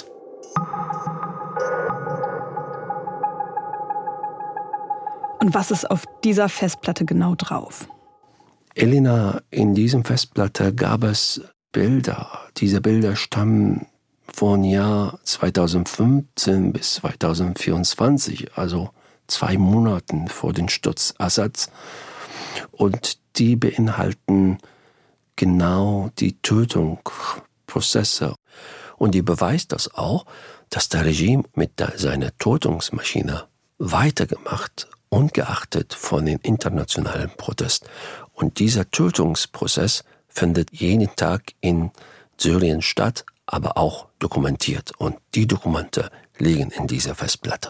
[SPEAKER 20] Und was ist auf dieser Festplatte genau drauf?
[SPEAKER 21] Elena, in diesem Festplatte gab es Bilder. Diese Bilder stammen von Jahr zweitausendfünfzehn bis zweitausendvierundzwanzig, also zwei Monaten vor dem Sturz Assads. Und die beinhalten genau die Tötungsprozesse. Und die beweist das auch, dass das Regime mit der, seiner Tötungsmaschine weitergemacht, ungeachtet von den internationalen Protesten. Und dieser Tötungsprozess findet jeden Tag in Syrien statt, aber auch dokumentiert. Und die Dokumente liegen in dieser Festplatte.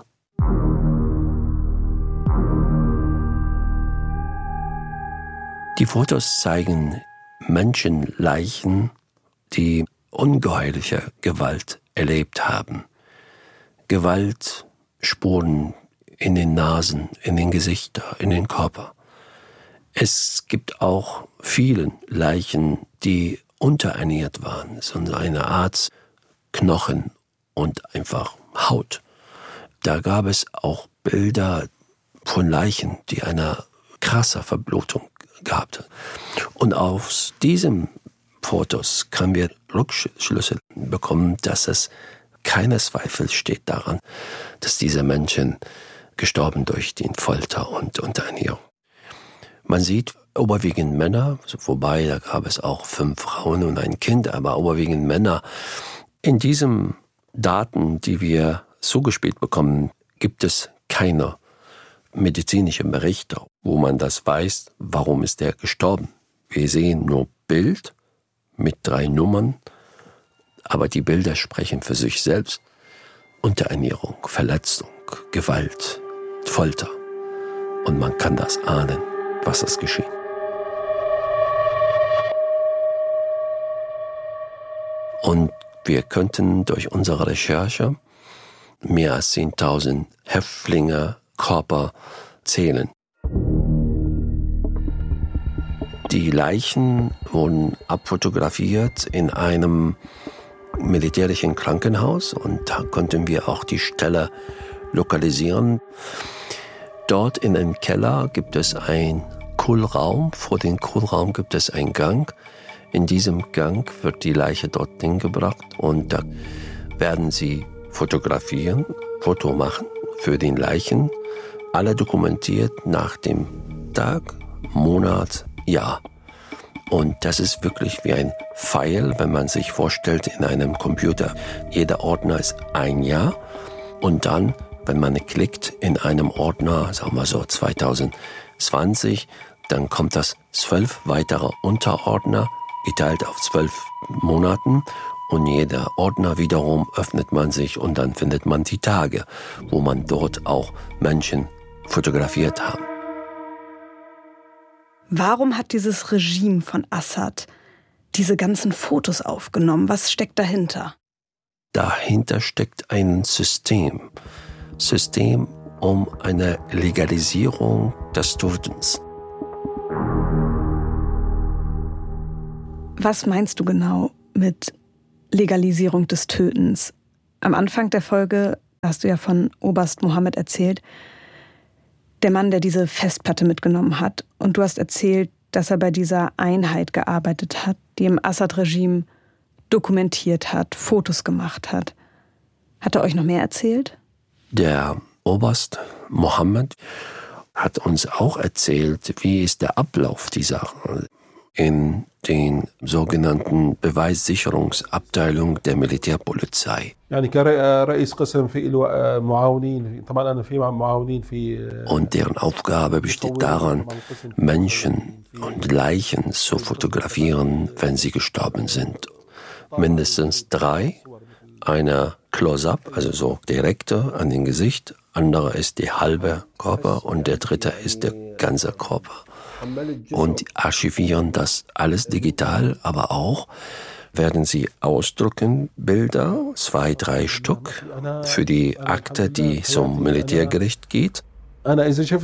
[SPEAKER 21] Die Fotos zeigen Menschenleichen, die ungeheuerliche Gewalt erlebt haben. Gewaltspuren in den Nasen, in den Gesichtern, in den Körper. Es gibt auch viele Leichen, die unterernährt waren, so eine Art Knochen und einfach Haut. Da gab es auch Bilder von Leichen, die eine krasse Verblutung gehabt hat. Und aus diesen Fotos können wir Rückschlüsse bekommen, dass es keiner Zweifel steht daran, dass diese Menschen gestorben durch den Folter und Unterernährung. Man sieht überwiegend Männer, wobei da gab es auch fünf Frauen und ein Kind, aber überwiegend Männer. In diesen Daten, die wir zugespielt bekommen, gibt es keine medizinischen Berichte, wo man das weiß, warum ist der gestorben. Wir sehen nur Bild mit drei Nummern, aber die Bilder sprechen für sich selbst. Unterernährung, Verletzung, Gewalt, Folter. Und man kann das ahnen, was ist geschehen. Und wir könnten durch unsere Recherche mehr als zehntausend Häftlinge, Körper zählen. Die Leichen wurden abfotografiert in einem militärischen Krankenhaus und da konnten wir auch die Stelle lokalisieren. Dort in einem Keller gibt es einen Kühlraum. Vor dem Kühlraum gibt es einen Gang. In diesem Gang wird die Leiche dorthin gebracht und da werden sie fotografieren, Foto machen für den Leichen. Alle dokumentiert nach dem Tag, Monat, Jahr. Und das ist wirklich wie ein Pfeil, wenn man sich vorstellt in einem Computer. Jeder Ordner ist ein Jahr und dann, wenn man klickt in einem Ordner, sagen wir so zweitausendzwanzig, dann kommt das zwölf weitere Unterordner, geteilt auf zwölf Monaten. Und jeder Ordner wiederum öffnet man sich und dann findet man die Tage, wo man dort auch Menschen fotografiert haben.
[SPEAKER 20] Warum hat dieses Regime von Assad diese ganzen Fotos aufgenommen? Was steckt dahinter?
[SPEAKER 21] Dahinter steckt ein System. System um eine Legalisierung des Tötens.
[SPEAKER 20] Was meinst du genau mit Legalisierung des Tötens? Am Anfang der Folge hast du ja von Oberst Mohammed erzählt, der Mann, der diese Festplatte mitgenommen hat. Und du hast erzählt, dass er bei dieser Einheit gearbeitet hat, die im Assad-Regime dokumentiert hat, Fotos gemacht hat. Hat er euch noch mehr erzählt?
[SPEAKER 21] Der Oberst Mohammed hat uns auch erzählt, wie ist der Ablauf dieser in den sogenannten Beweissicherungsabteilung der Militärpolizei. Und deren Aufgabe besteht daran, Menschen und Leichen zu fotografieren, wenn sie gestorben sind. Mindestens drei, einer Close-up, also so direkter an den Gesicht, anderer ist der halbe Körper und der dritte ist der ganze Körper. Und archivieren das alles digital, aber auch werden sie ausdrucken, Bilder, zwei, drei Stück, für die Akte, die zum Militärgericht geht. Man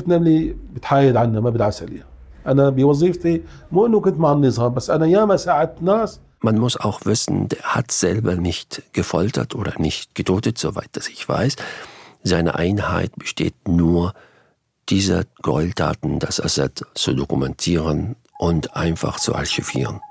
[SPEAKER 21] muss auch wissen, der hat selber nicht gefoltert oder nicht getötet, soweit das ich weiß. Seine Einheit besteht nur diese Gräueltaten, das Assad zu dokumentieren und einfach zu archivieren.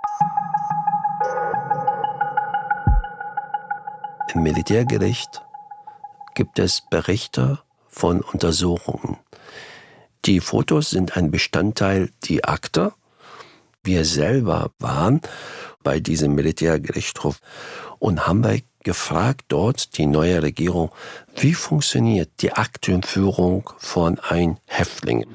[SPEAKER 21] Im Militärgericht gibt es Berichte von Untersuchungen. Die Fotos sind ein Bestandteil der Akte. Wir selber waren bei diesem Militärgerichtshof und haben bei gefragt dort die neue Regierung, wie funktioniert die Aktenführung von einem Häftling.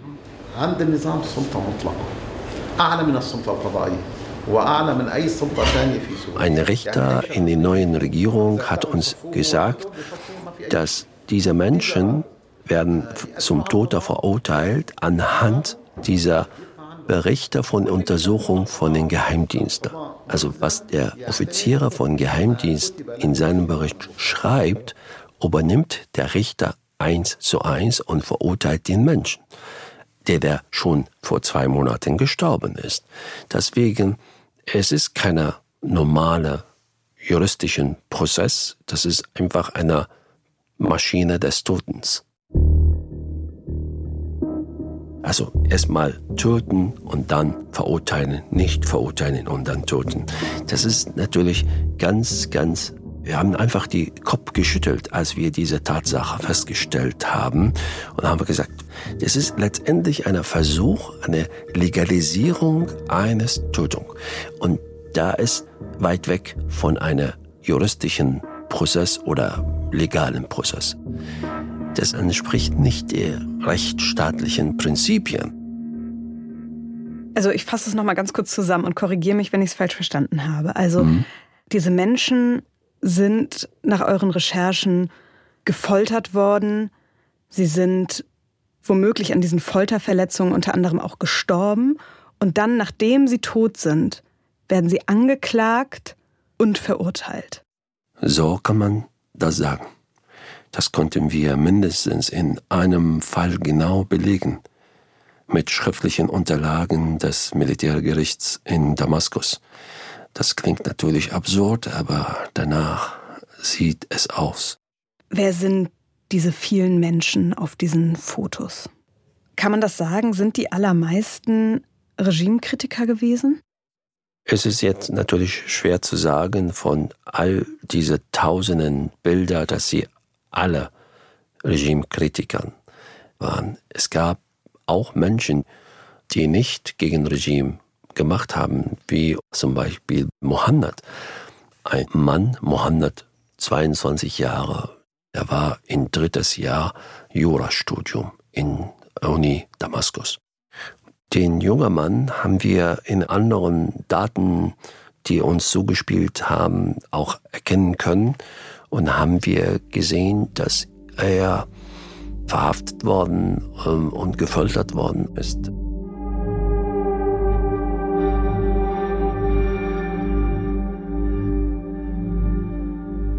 [SPEAKER 21] Ein Richter in der neuen Regierung hat uns gesagt, dass diese Menschen werden zum Tod verurteilt anhand dieser Berichte von Untersuchungen von den Geheimdiensten. Also was der Offizier von Geheimdienst in seinem Bericht schreibt, übernimmt der Richter eins zu eins und verurteilt den Menschen, der, der schon vor zwei Monaten gestorben ist. Deswegen, es ist kein normaler juristischen Prozess, das ist einfach eine Maschine des Totens. Also erstmal töten und dann verurteilen, nicht verurteilen und dann töten. Das ist natürlich ganz, ganz, wir haben einfach die Kopf geschüttelt, als wir diese Tatsache festgestellt haben und haben gesagt, das ist letztendlich ein Versuch, eine Legalisierung eines Tötung. Und da ist weit weg von einem juristischen Prozess oder legalen Prozess. Das entspricht nicht den rechtsstaatlichen Prinzipien.
[SPEAKER 20] Also ich fasse es nochmal ganz kurz zusammen und korrigiere mich, wenn ich es falsch verstanden habe. Also mhm. diese Menschen sind nach euren Recherchen gefoltert worden. Sie sind womöglich an diesen Folterverletzungen unter anderem auch gestorben. Und dann, nachdem sie tot sind, werden sie angeklagt und verurteilt.
[SPEAKER 21] So kann man das sagen. Das konnten wir mindestens in einem Fall genau belegen, mit schriftlichen Unterlagen des Militärgerichts in Damaskus. Das klingt natürlich absurd, aber danach sieht es aus.
[SPEAKER 20] Wer sind diese vielen Menschen auf diesen Fotos? Kann man das sagen? Sind die allermeisten Regimekritiker gewesen?
[SPEAKER 21] Es ist jetzt natürlich schwer zu sagen von all diese tausenden Bilder, dass sie alle Regimekritikern waren. Es gab auch Menschen, die nicht gegen Regime gemacht haben, wie zum Beispiel Mohammed. Ein Mann, Mohammed, zweiundzwanzig Jahre, er war im drittes Jahr Jurastudium in Uni Damaskus. Den jungen Mann haben wir in anderen Daten, die uns zugespielt haben, auch erkennen können. Und haben wir gesehen, dass er verhaftet worden und gefoltert worden ist.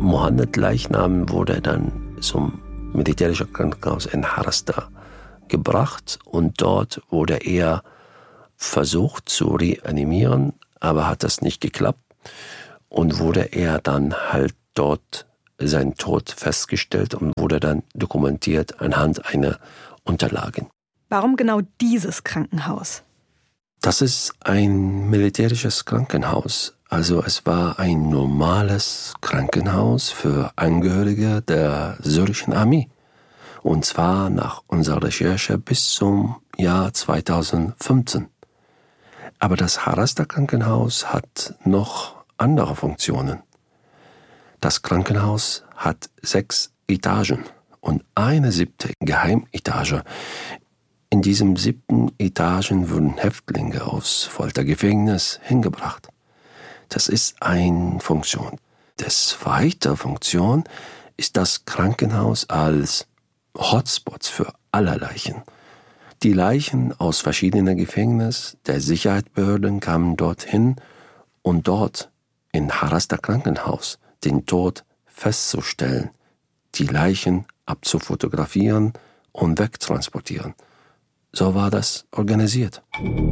[SPEAKER 21] Mohammed Leichnam wurde dann zum militärischen Krankenhaus in Harasta gebracht und dort wurde er versucht zu reanimieren, aber hat das nicht geklappt und wurde er dann halt dort sein Tod festgestellt und wurde dann dokumentiert anhand einer Unterlagen.
[SPEAKER 20] Warum genau dieses Krankenhaus?
[SPEAKER 21] Das ist ein militärisches Krankenhaus. Also es war ein normales Krankenhaus für Angehörige der syrischen Armee. Und zwar nach unserer Recherche bis zum Jahr zweitausendfünfzehn. Aber das Harasta-Krankenhaus hat noch andere Funktionen. Das Krankenhaus hat sechs Etagen und eine siebte Geheimetage. In diesem siebten Etagen wurden Häftlinge aus Foltergefängnis hingebracht. Das ist eine Funktion. Die zweite Funktion ist das Krankenhaus als Hotspots für alle Leichen. Die Leichen aus verschiedenen Gefängnissen der Sicherheitsbehörden kamen dorthin und dort in Harasta Krankenhaus den Tod festzustellen, die Leichen abzufotografieren und wegtransportieren. So war das organisiert.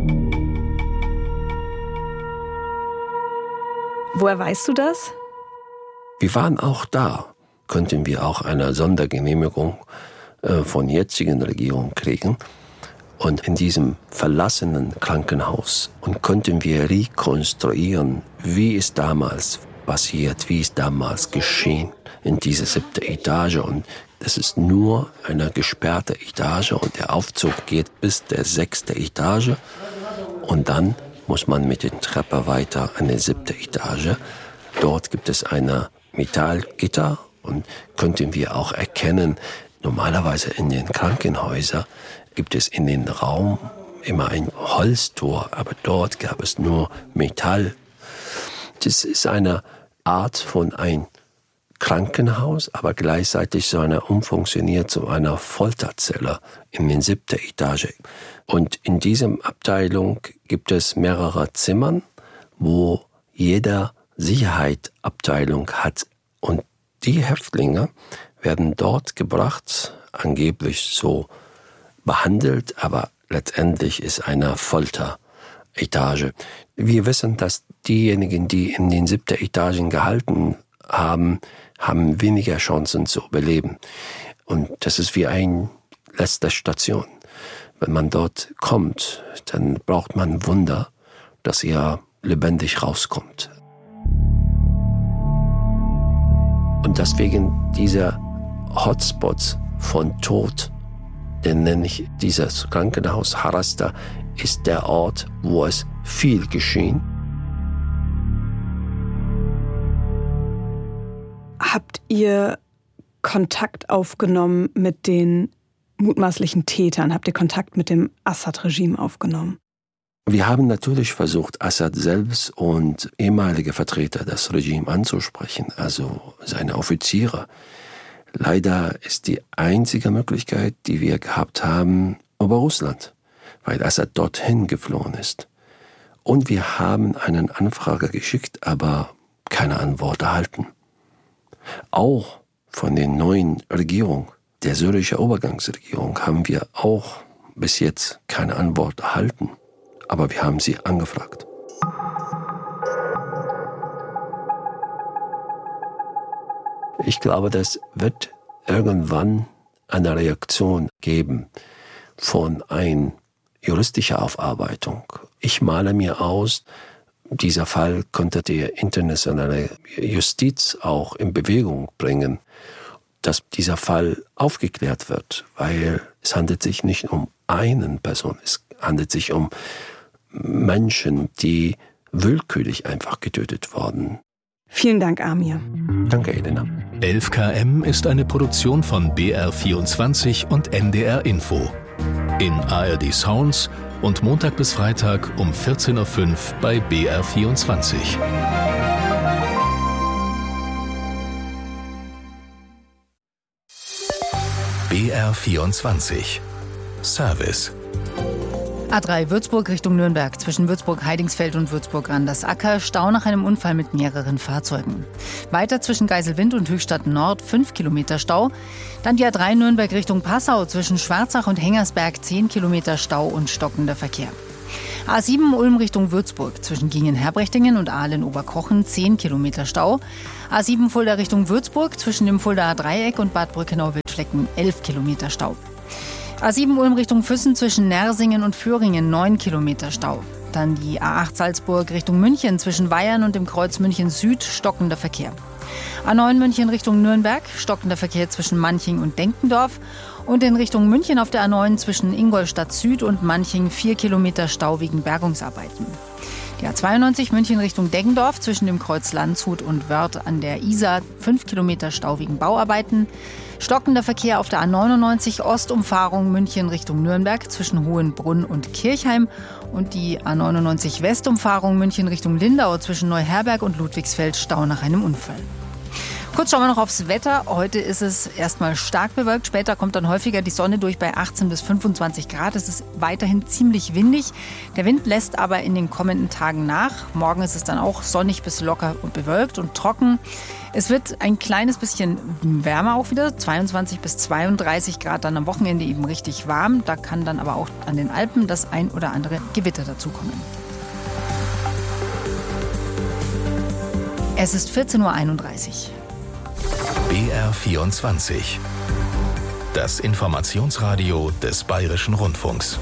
[SPEAKER 20] Woher weißt du das?
[SPEAKER 21] Wir waren auch da. Könnten wir auch eine Sondergenehmigung äh, von jetzigen Regierung kriegen. Und in diesem verlassenen Krankenhaus und könnten wir rekonstruieren, wie es damals passiert, wie es damals geschehen in dieser siebten Etage. Und das ist nur eine gesperrte Etage und der Aufzug geht bis der sechste Etage. Und dann muss man mit der Treppe weiter an die siebte Etage. Dort gibt es eine Metallgitter und könnten wir auch erkennen, normalerweise in den Krankenhäusern gibt es in den Raum immer ein Holztor, aber dort gab es nur Metall. Das ist eine Art von ein Krankenhaus, aber gleichzeitig so eine umfunktioniert zu einer Folterzelle in den siebten Etage. Und in diesem Abteilung gibt es mehrere Zimmern, wo jeder Sicherheitsabteilung hat. Und die Häftlinge werden dort gebracht, angeblich so behandelt, aber letztendlich ist eine Folteretage. Wir wissen, dass diejenigen, die in den siebten Etagen gehalten haben, haben weniger Chancen zu überleben. Und das ist wie eine letzte Station. Wenn man dort kommt, dann braucht man Wunder, dass er lebendig rauskommt. Und deswegen diese Hotspots von Tod, den nenne ich dieses Krankenhaus Harasta, ist der Ort, wo es viel geschehen.
[SPEAKER 20] Habt ihr Kontakt aufgenommen mit den mutmaßlichen Tätern? Habt ihr Kontakt mit dem Assad-Regime aufgenommen?
[SPEAKER 21] Wir haben natürlich versucht, Assad selbst und ehemalige Vertreter des Regimes anzusprechen, also seine Offiziere. Leider ist die einzige Möglichkeit, die wir gehabt haben, über Russland, weil Assad dorthin geflohen ist. Und wir haben eine Anfrage geschickt, aber keine Antwort erhalten. Auch von der neuen Regierung, der syrischen Übergangsregierung, haben wir auch bis jetzt keine Antwort erhalten. Aber wir haben sie angefragt. Ich glaube, das wird irgendwann eine Reaktion geben von einer juristischen Aufarbeitung. Ich male mir aus, dieser Fall könnte die internationale Justiz auch in Bewegung bringen, dass dieser Fall aufgeklärt wird, weil es handelt sich nicht um eine Person, es handelt sich um Menschen, die willkürlich einfach getötet wurden.
[SPEAKER 20] Vielen Dank, Amir.
[SPEAKER 21] Danke, Elena.
[SPEAKER 2] elf K M ist eine Produktion von B R vierundzwanzig und N D R Info. In A R D Sounds und Montag bis Freitag um vierzehn Uhr fünf bei B R vierundzwanzig. B R vierundzwanzig. Service.
[SPEAKER 1] A drei Würzburg Richtung Nürnberg, zwischen Würzburg-Heidingsfeld und Würzburg-Randersacker, Stau nach einem Unfall mit mehreren Fahrzeugen. Weiter zwischen Geiselwind und Höchstadt Nord, fünf Kilometer Stau. Dann die A drei Nürnberg Richtung Passau, zwischen Schwarzach und Hengersberg, zehn Kilometer Stau und stockender Verkehr. A sieben Ulm Richtung Würzburg, zwischen Gingen-Herbrechtingen und Aalen-Oberkochen, zehn Kilometer Stau. A sieben Fulda Richtung Würzburg, zwischen dem Fuldaer Dreieck und Bad Brückenau-Wildflecken, elf Kilometer Stau. A sieben Ulm Richtung Füssen, zwischen Nersingen und Föhringen, neun Kilometer Stau. Dann die A acht Salzburg Richtung München, zwischen Weyern und dem Kreuz München Süd, stockender Verkehr. A neun München Richtung Nürnberg, stockender Verkehr zwischen Manching und Denkendorf. Und in Richtung München auf der A neun zwischen Ingolstadt Süd und Manching, vier Kilometer Stau wegen Bergungsarbeiten. Die A zweiundneunzig München Richtung Deggendorf, zwischen dem Kreuz Landshut und Wörth an der Isar, fünf Kilometer Stau wegen Bauarbeiten. Stockender Verkehr auf der A neunundneunzig Ostumfahrung München Richtung Nürnberg, zwischen Hohenbrunn und Kirchheim. Und die A neunundneunzig Westumfahrung München Richtung Lindau, zwischen Neuherberg und Ludwigsfeld, Stau nach einem Unfall. Kurz schauen wir noch aufs Wetter. Heute ist es erstmal stark bewölkt. Später kommt dann häufiger die Sonne durch bei achtzehn bis fünfundzwanzig Grad. Es ist weiterhin ziemlich windig. Der Wind lässt aber in den kommenden Tagen nach. Morgen ist es dann auch sonnig bis locker und bewölkt und trocken. Es wird ein kleines bisschen wärmer auch wieder. zweiundzwanzig bis zweiunddreißig Grad, dann am Wochenende eben richtig warm. Da kann dann aber auch an den Alpen das ein oder andere Gewitter dazukommen. Es ist vierzehn Uhr einunddreißig.
[SPEAKER 2] B R vierundzwanzig. Das Informationsradio des Bayerischen Rundfunks.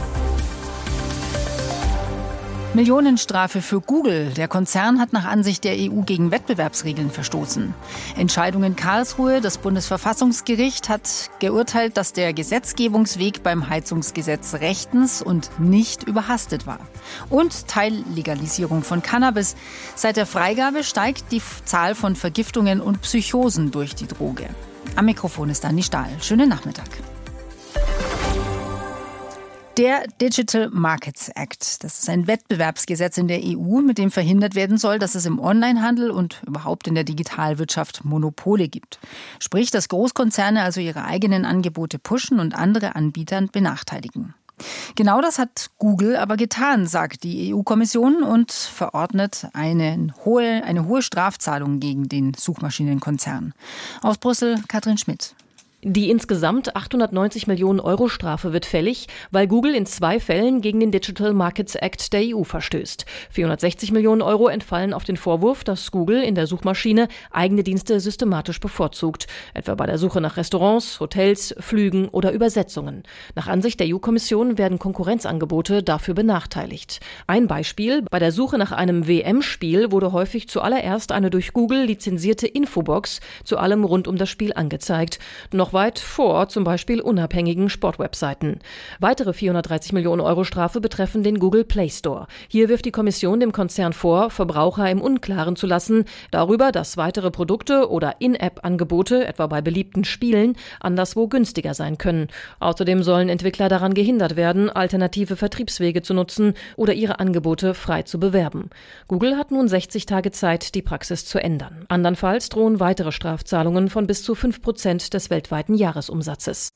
[SPEAKER 1] Millionenstrafe für Google. Der Konzern hat nach Ansicht der E U gegen Wettbewerbsregeln verstoßen. Entscheidung in Karlsruhe. Das Bundesverfassungsgericht hat geurteilt, dass der Gesetzgebungsweg beim Heizungsgesetz rechtens und nicht überhastet war. Und Teillegalisierung von Cannabis. Seit der Freigabe steigt die Zahl von Vergiftungen und Psychosen durch die Droge. Am Mikrofon ist Dani Stahl. Schönen Nachmittag. Der Digital Markets Act, das ist ein Wettbewerbsgesetz in der E U, mit dem verhindert werden soll, dass es im Onlinehandel und überhaupt in der Digitalwirtschaft Monopole gibt. Sprich, dass Großkonzerne also ihre eigenen Angebote pushen und andere Anbieter benachteiligen. Genau das hat Google aber getan, sagt die E U-Kommission und verordnet eine hohe, eine hohe Strafzahlung gegen den Suchmaschinenkonzern. Aus Brüssel, Katrin Schmidt.
[SPEAKER 3] Die insgesamt achthundertneunzig Millionen Euro Strafe wird fällig, weil Google in zwei Fällen gegen den Digital Markets Act der E U verstößt. vierhundertsechzig Millionen Euro entfallen auf den Vorwurf, dass Google in der Suchmaschine eigene Dienste systematisch bevorzugt, etwa bei der Suche nach Restaurants, Hotels, Flügen oder Übersetzungen. Nach Ansicht der E U-Kommission werden Konkurrenzangebote dafür benachteiligt. Ein Beispiel: Bei der Suche nach einem W M-Spiel wurde häufig zuallererst eine durch Google lizenzierte Infobox zu allem rund um das Spiel angezeigt. Noch weit vor zum Beispiel unabhängigen Sportwebseiten. Weitere vierhundertdreißig Millionen Euro Strafe betreffen den Google Play Store. Hier wirft die Kommission dem Konzern vor, Verbraucher im Unklaren zu lassen darüber, dass weitere Produkte oder In-App-Angebote, etwa bei beliebten Spielen, anderswo günstiger sein können. Außerdem sollen Entwickler daran gehindert werden, alternative Vertriebswege zu nutzen oder ihre Angebote frei zu bewerben. Google hat nun sechzig Tage Zeit, die Praxis zu ändern. Andernfalls drohen weitere Strafzahlungen von bis zu fünf Prozent des weltweiten Jahresumsatzes.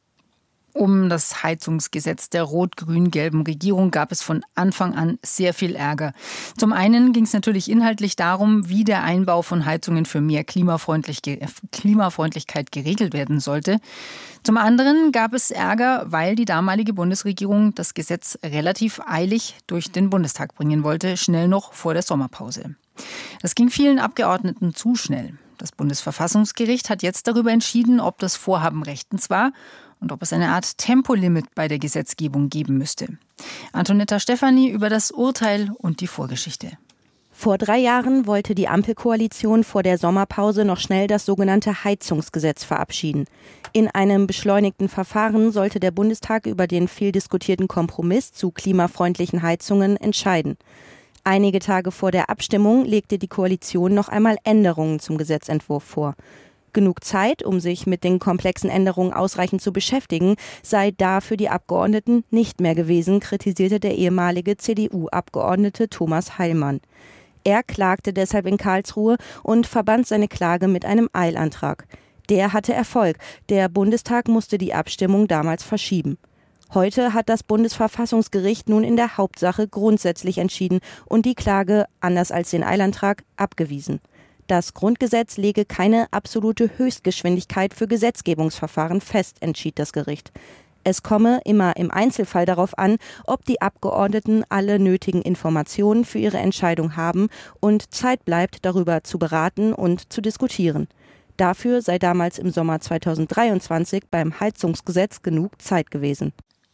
[SPEAKER 1] Um das Heizungsgesetz der rot-grün-gelben Regierung gab es von Anfang an sehr viel Ärger. Zum einen ging es natürlich inhaltlich darum, wie der Einbau von Heizungen für mehr Klimafreundlich, Klimafreundlichkeit geregelt werden sollte. Zum anderen gab es Ärger, weil die damalige Bundesregierung das Gesetz relativ eilig durch den Bundestag bringen wollte, schnell noch vor der Sommerpause. Das ging vielen Abgeordneten zu schnell. Das Bundesverfassungsgericht hat jetzt darüber entschieden, ob das Vorhaben rechtens war und ob es eine Art Tempolimit bei der Gesetzgebung geben müsste. Antonetta Stefani über das Urteil und die Vorgeschichte.
[SPEAKER 17] Vor drei Jahren wollte die Ampelkoalition vor der Sommerpause noch schnell das sogenannte Heizungsgesetz verabschieden. In einem beschleunigten Verfahren sollte der Bundestag über den viel diskutierten Kompromiss zu klimafreundlichen Heizungen entscheiden. Einige Tage vor der Abstimmung legte die Koalition noch einmal Änderungen zum Gesetzentwurf vor. Genug Zeit, um sich mit den komplexen Änderungen ausreichend zu beschäftigen, sei da für die Abgeordneten nicht mehr gewesen, kritisierte der ehemalige C D U-Abgeordnete Thomas Heilmann. Er klagte deshalb in Karlsruhe und verband seine Klage mit einem Eilantrag. Der hatte Erfolg. Der Bundestag musste die Abstimmung damals verschieben. Heute hat das Bundesverfassungsgericht nun in der Hauptsache grundsätzlich entschieden und die Klage, anders als den Eilantrag, abgewiesen. Das Grundgesetz lege keine absolute Höchstgeschwindigkeit für Gesetzgebungsverfahren fest, entschied das Gericht. Es komme immer im Einzelfall darauf an, ob die Abgeordneten alle nötigen Informationen für ihre Entscheidung haben und Zeit bleibt, darüber zu beraten und zu diskutieren. Dafür sei damals im Sommer zweitausenddreiundzwanzig beim Heizungsgesetz genug Zeit gewesen.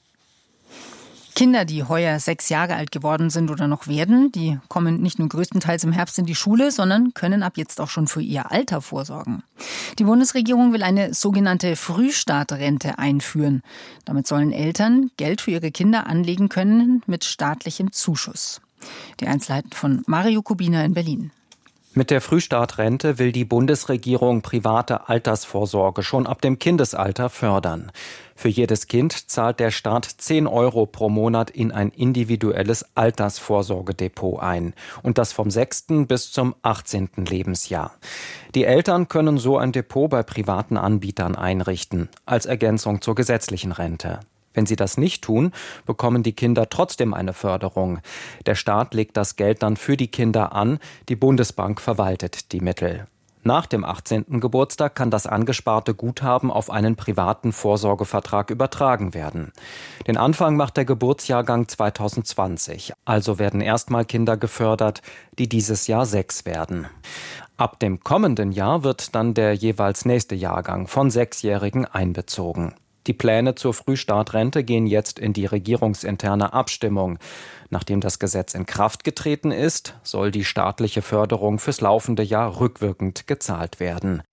[SPEAKER 1] Kinder, die heuer sechs Jahre alt geworden sind oder noch werden, die kommen nicht nur größtenteils im Herbst in die Schule, sondern können ab jetzt auch schon für ihr Alter vorsorgen. Die Bundesregierung will eine sogenannte Frühstartrente einführen. Damit sollen Eltern Geld für ihre Kinder anlegen können mit staatlichem Zuschuss. Die Einzelheiten von Mario Kubina in Berlin.
[SPEAKER 6] Mit der Frühstartrente will die Bundesregierung private Altersvorsorge schon ab dem Kindesalter fördern. Für jedes Kind zahlt der Staat zehn Euro pro Monat in ein individuelles Altersvorsorgedepot ein. Und das vom sechsten bis zum achtzehnten Lebensjahr. Die Eltern können so ein Depot bei privaten Anbietern einrichten, als Ergänzung zur gesetzlichen Rente. Wenn sie das nicht tun, bekommen die Kinder trotzdem eine Förderung. Der Staat legt das Geld dann für die Kinder an, die Bundesbank verwaltet die Mittel. Nach dem achtzehnten Geburtstag kann das angesparte Guthaben auf einen privaten Vorsorgevertrag übertragen werden. Den Anfang macht der Geburtsjahrgang zweitausendzwanzig. Also werden erstmal Kinder gefördert, die dieses Jahr sechs werden. Ab dem kommenden Jahr wird dann der jeweils nächste Jahrgang von Sechsjährigen einbezogen. Die Pläne zur Frühstartrente gehen jetzt in die regierungsinterne Abstimmung. Nachdem das Gesetz in Kraft getreten ist, soll die staatliche Förderung fürs laufende Jahr rückwirkend gezahlt werden.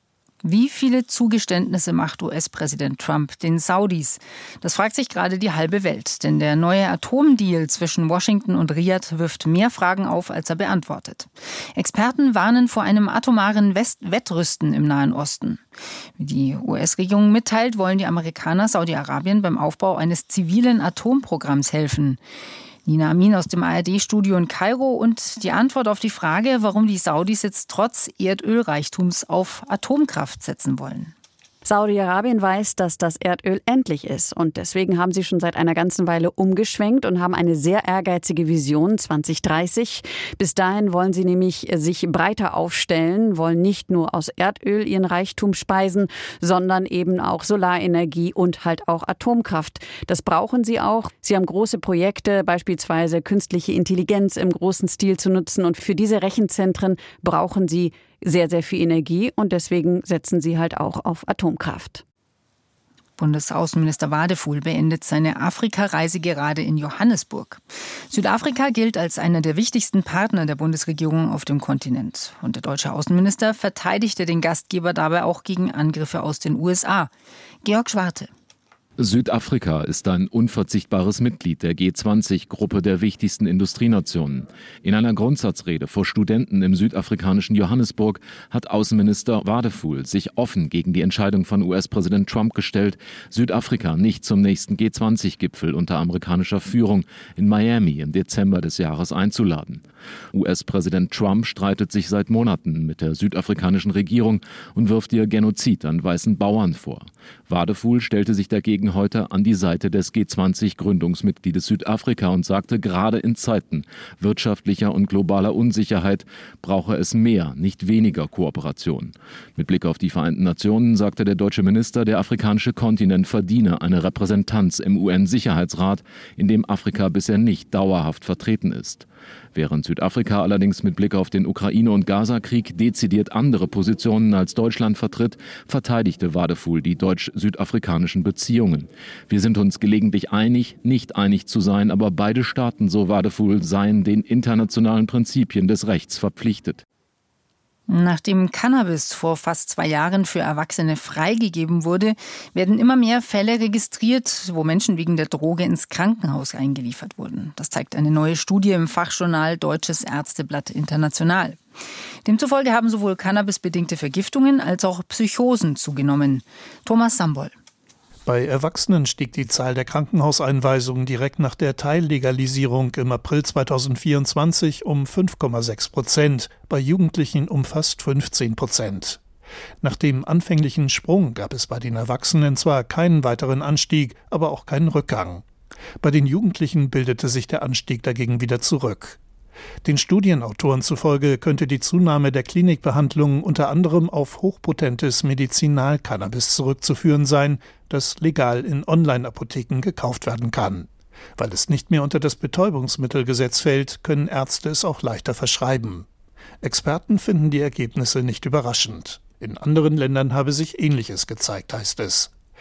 [SPEAKER 1] Wie viele Zugeständnisse macht U S-Präsident Trump den Saudis? Das fragt sich gerade die halbe Welt, denn der neue Atomdeal zwischen Washington und Riad wirft mehr Fragen auf, als er beantwortet. Experten warnen vor einem atomaren West- Wettrüsten im Nahen Osten. Wie die U S-Regierung mitteilt, wollen die Amerikaner Saudi-Arabien beim Aufbau eines zivilen Atomprogramms helfen. Nina Amin aus dem A R D-Studio in Kairo und die Antwort auf die Frage, warum die Saudis jetzt trotz Erdölreichtums auf Atomkraft setzen wollen.
[SPEAKER 7] Saudi-Arabien weiß, dass das Erdöl endlich ist und deswegen haben sie schon seit einer ganzen Weile umgeschwenkt und haben eine sehr ehrgeizige Vision zwanzig dreißig. Bis dahin wollen sie nämlich sich breiter aufstellen, wollen nicht nur aus Erdöl ihren Reichtum speisen, sondern eben auch Solarenergie und halt auch Atomkraft. Das brauchen sie auch. Sie haben große Projekte, beispielsweise künstliche Intelligenz im großen Stil zu nutzen und für diese Rechenzentren brauchen sie sehr, sehr viel Energie und deswegen setzen sie halt auch auf Atomkraft.
[SPEAKER 1] Bundesaußenminister Wadefuhl beendet seine Afrika-Reise gerade in Johannesburg. Südafrika gilt als einer der wichtigsten Partner der Bundesregierung auf dem Kontinent. Und der deutsche Außenminister verteidigte den Gastgeber dabei auch gegen Angriffe aus den U S A. Georg Schwarte.
[SPEAKER 23] Südafrika ist ein unverzichtbares Mitglied der G zwanzig-Gruppe der wichtigsten Industrienationen. In einer Grundsatzrede vor Studenten im südafrikanischen Johannesburg hat Außenminister Wadefuhl sich offen gegen die Entscheidung von U S-Präsident Trump gestellt, Südafrika nicht zum nächsten G zwanzig-Gipfel unter amerikanischer Führung in Miami im Dezember des Jahres einzuladen. U S-Präsident Trump streitet sich seit Monaten mit der südafrikanischen Regierung und wirft ihr Genozid an weißen Bauern vor. Wadefuhl stellte sich dagegen heute an die Seite des G zwanzig-Gründungsmitgliedes Südafrika und sagte, gerade in Zeiten wirtschaftlicher und globaler Unsicherheit brauche es mehr, nicht weniger Kooperation. Mit Blick auf die Vereinten Nationen sagte der deutsche Minister, der afrikanische Kontinent verdiene eine Repräsentanz im U N-Sicherheitsrat, in dem Afrika bisher nicht dauerhaft vertreten ist. Während Südafrika allerdings mit Blick auf den Ukraine- und Gaza-Krieg dezidiert andere Positionen als Deutschland vertritt, verteidigte Wadefuhl die deutsch-südafrikanischen Beziehungen. Wir sind uns gelegentlich einig, nicht einig zu sein, aber beide Staaten, so Wadefuhl, seien den internationalen Prinzipien des Rechts verpflichtet.
[SPEAKER 1] Nachdem Cannabis vor fast zwei Jahren für Erwachsene freigegeben wurde, werden immer mehr Fälle registriert, wo Menschen wegen der Droge ins Krankenhaus eingeliefert wurden. Das zeigt eine neue Studie im Fachjournal Deutsches Ärzteblatt International. Demzufolge haben sowohl cannabisbedingte Vergiftungen als auch Psychosen zugenommen. Thomas Sambol.
[SPEAKER 24] Bei Erwachsenen stieg die Zahl der Krankenhauseinweisungen direkt nach der Teillegalisierung im April zweitausendvierundzwanzig um fünf Komma sechs Prozent, bei Jugendlichen um fast fünfzehn Prozent. Nach dem anfänglichen Sprung gab es bei den Erwachsenen zwar keinen weiteren Anstieg, aber auch keinen Rückgang. Bei den Jugendlichen bildete sich der Anstieg dagegen wieder zurück. Den Studienautoren zufolge könnte die Zunahme der Klinikbehandlungen unter anderem auf hochpotentes Medizinalcannabis zurückzuführen sein, das legal in Online-Apotheken gekauft werden kann. Weil es nicht mehr unter das Betäubungsmittelgesetz fällt, können Ärzte es auch leichter verschreiben. Experten finden die Ergebnisse nicht überraschend. In anderen Ländern habe sich Ähnliches gezeigt, heißt es.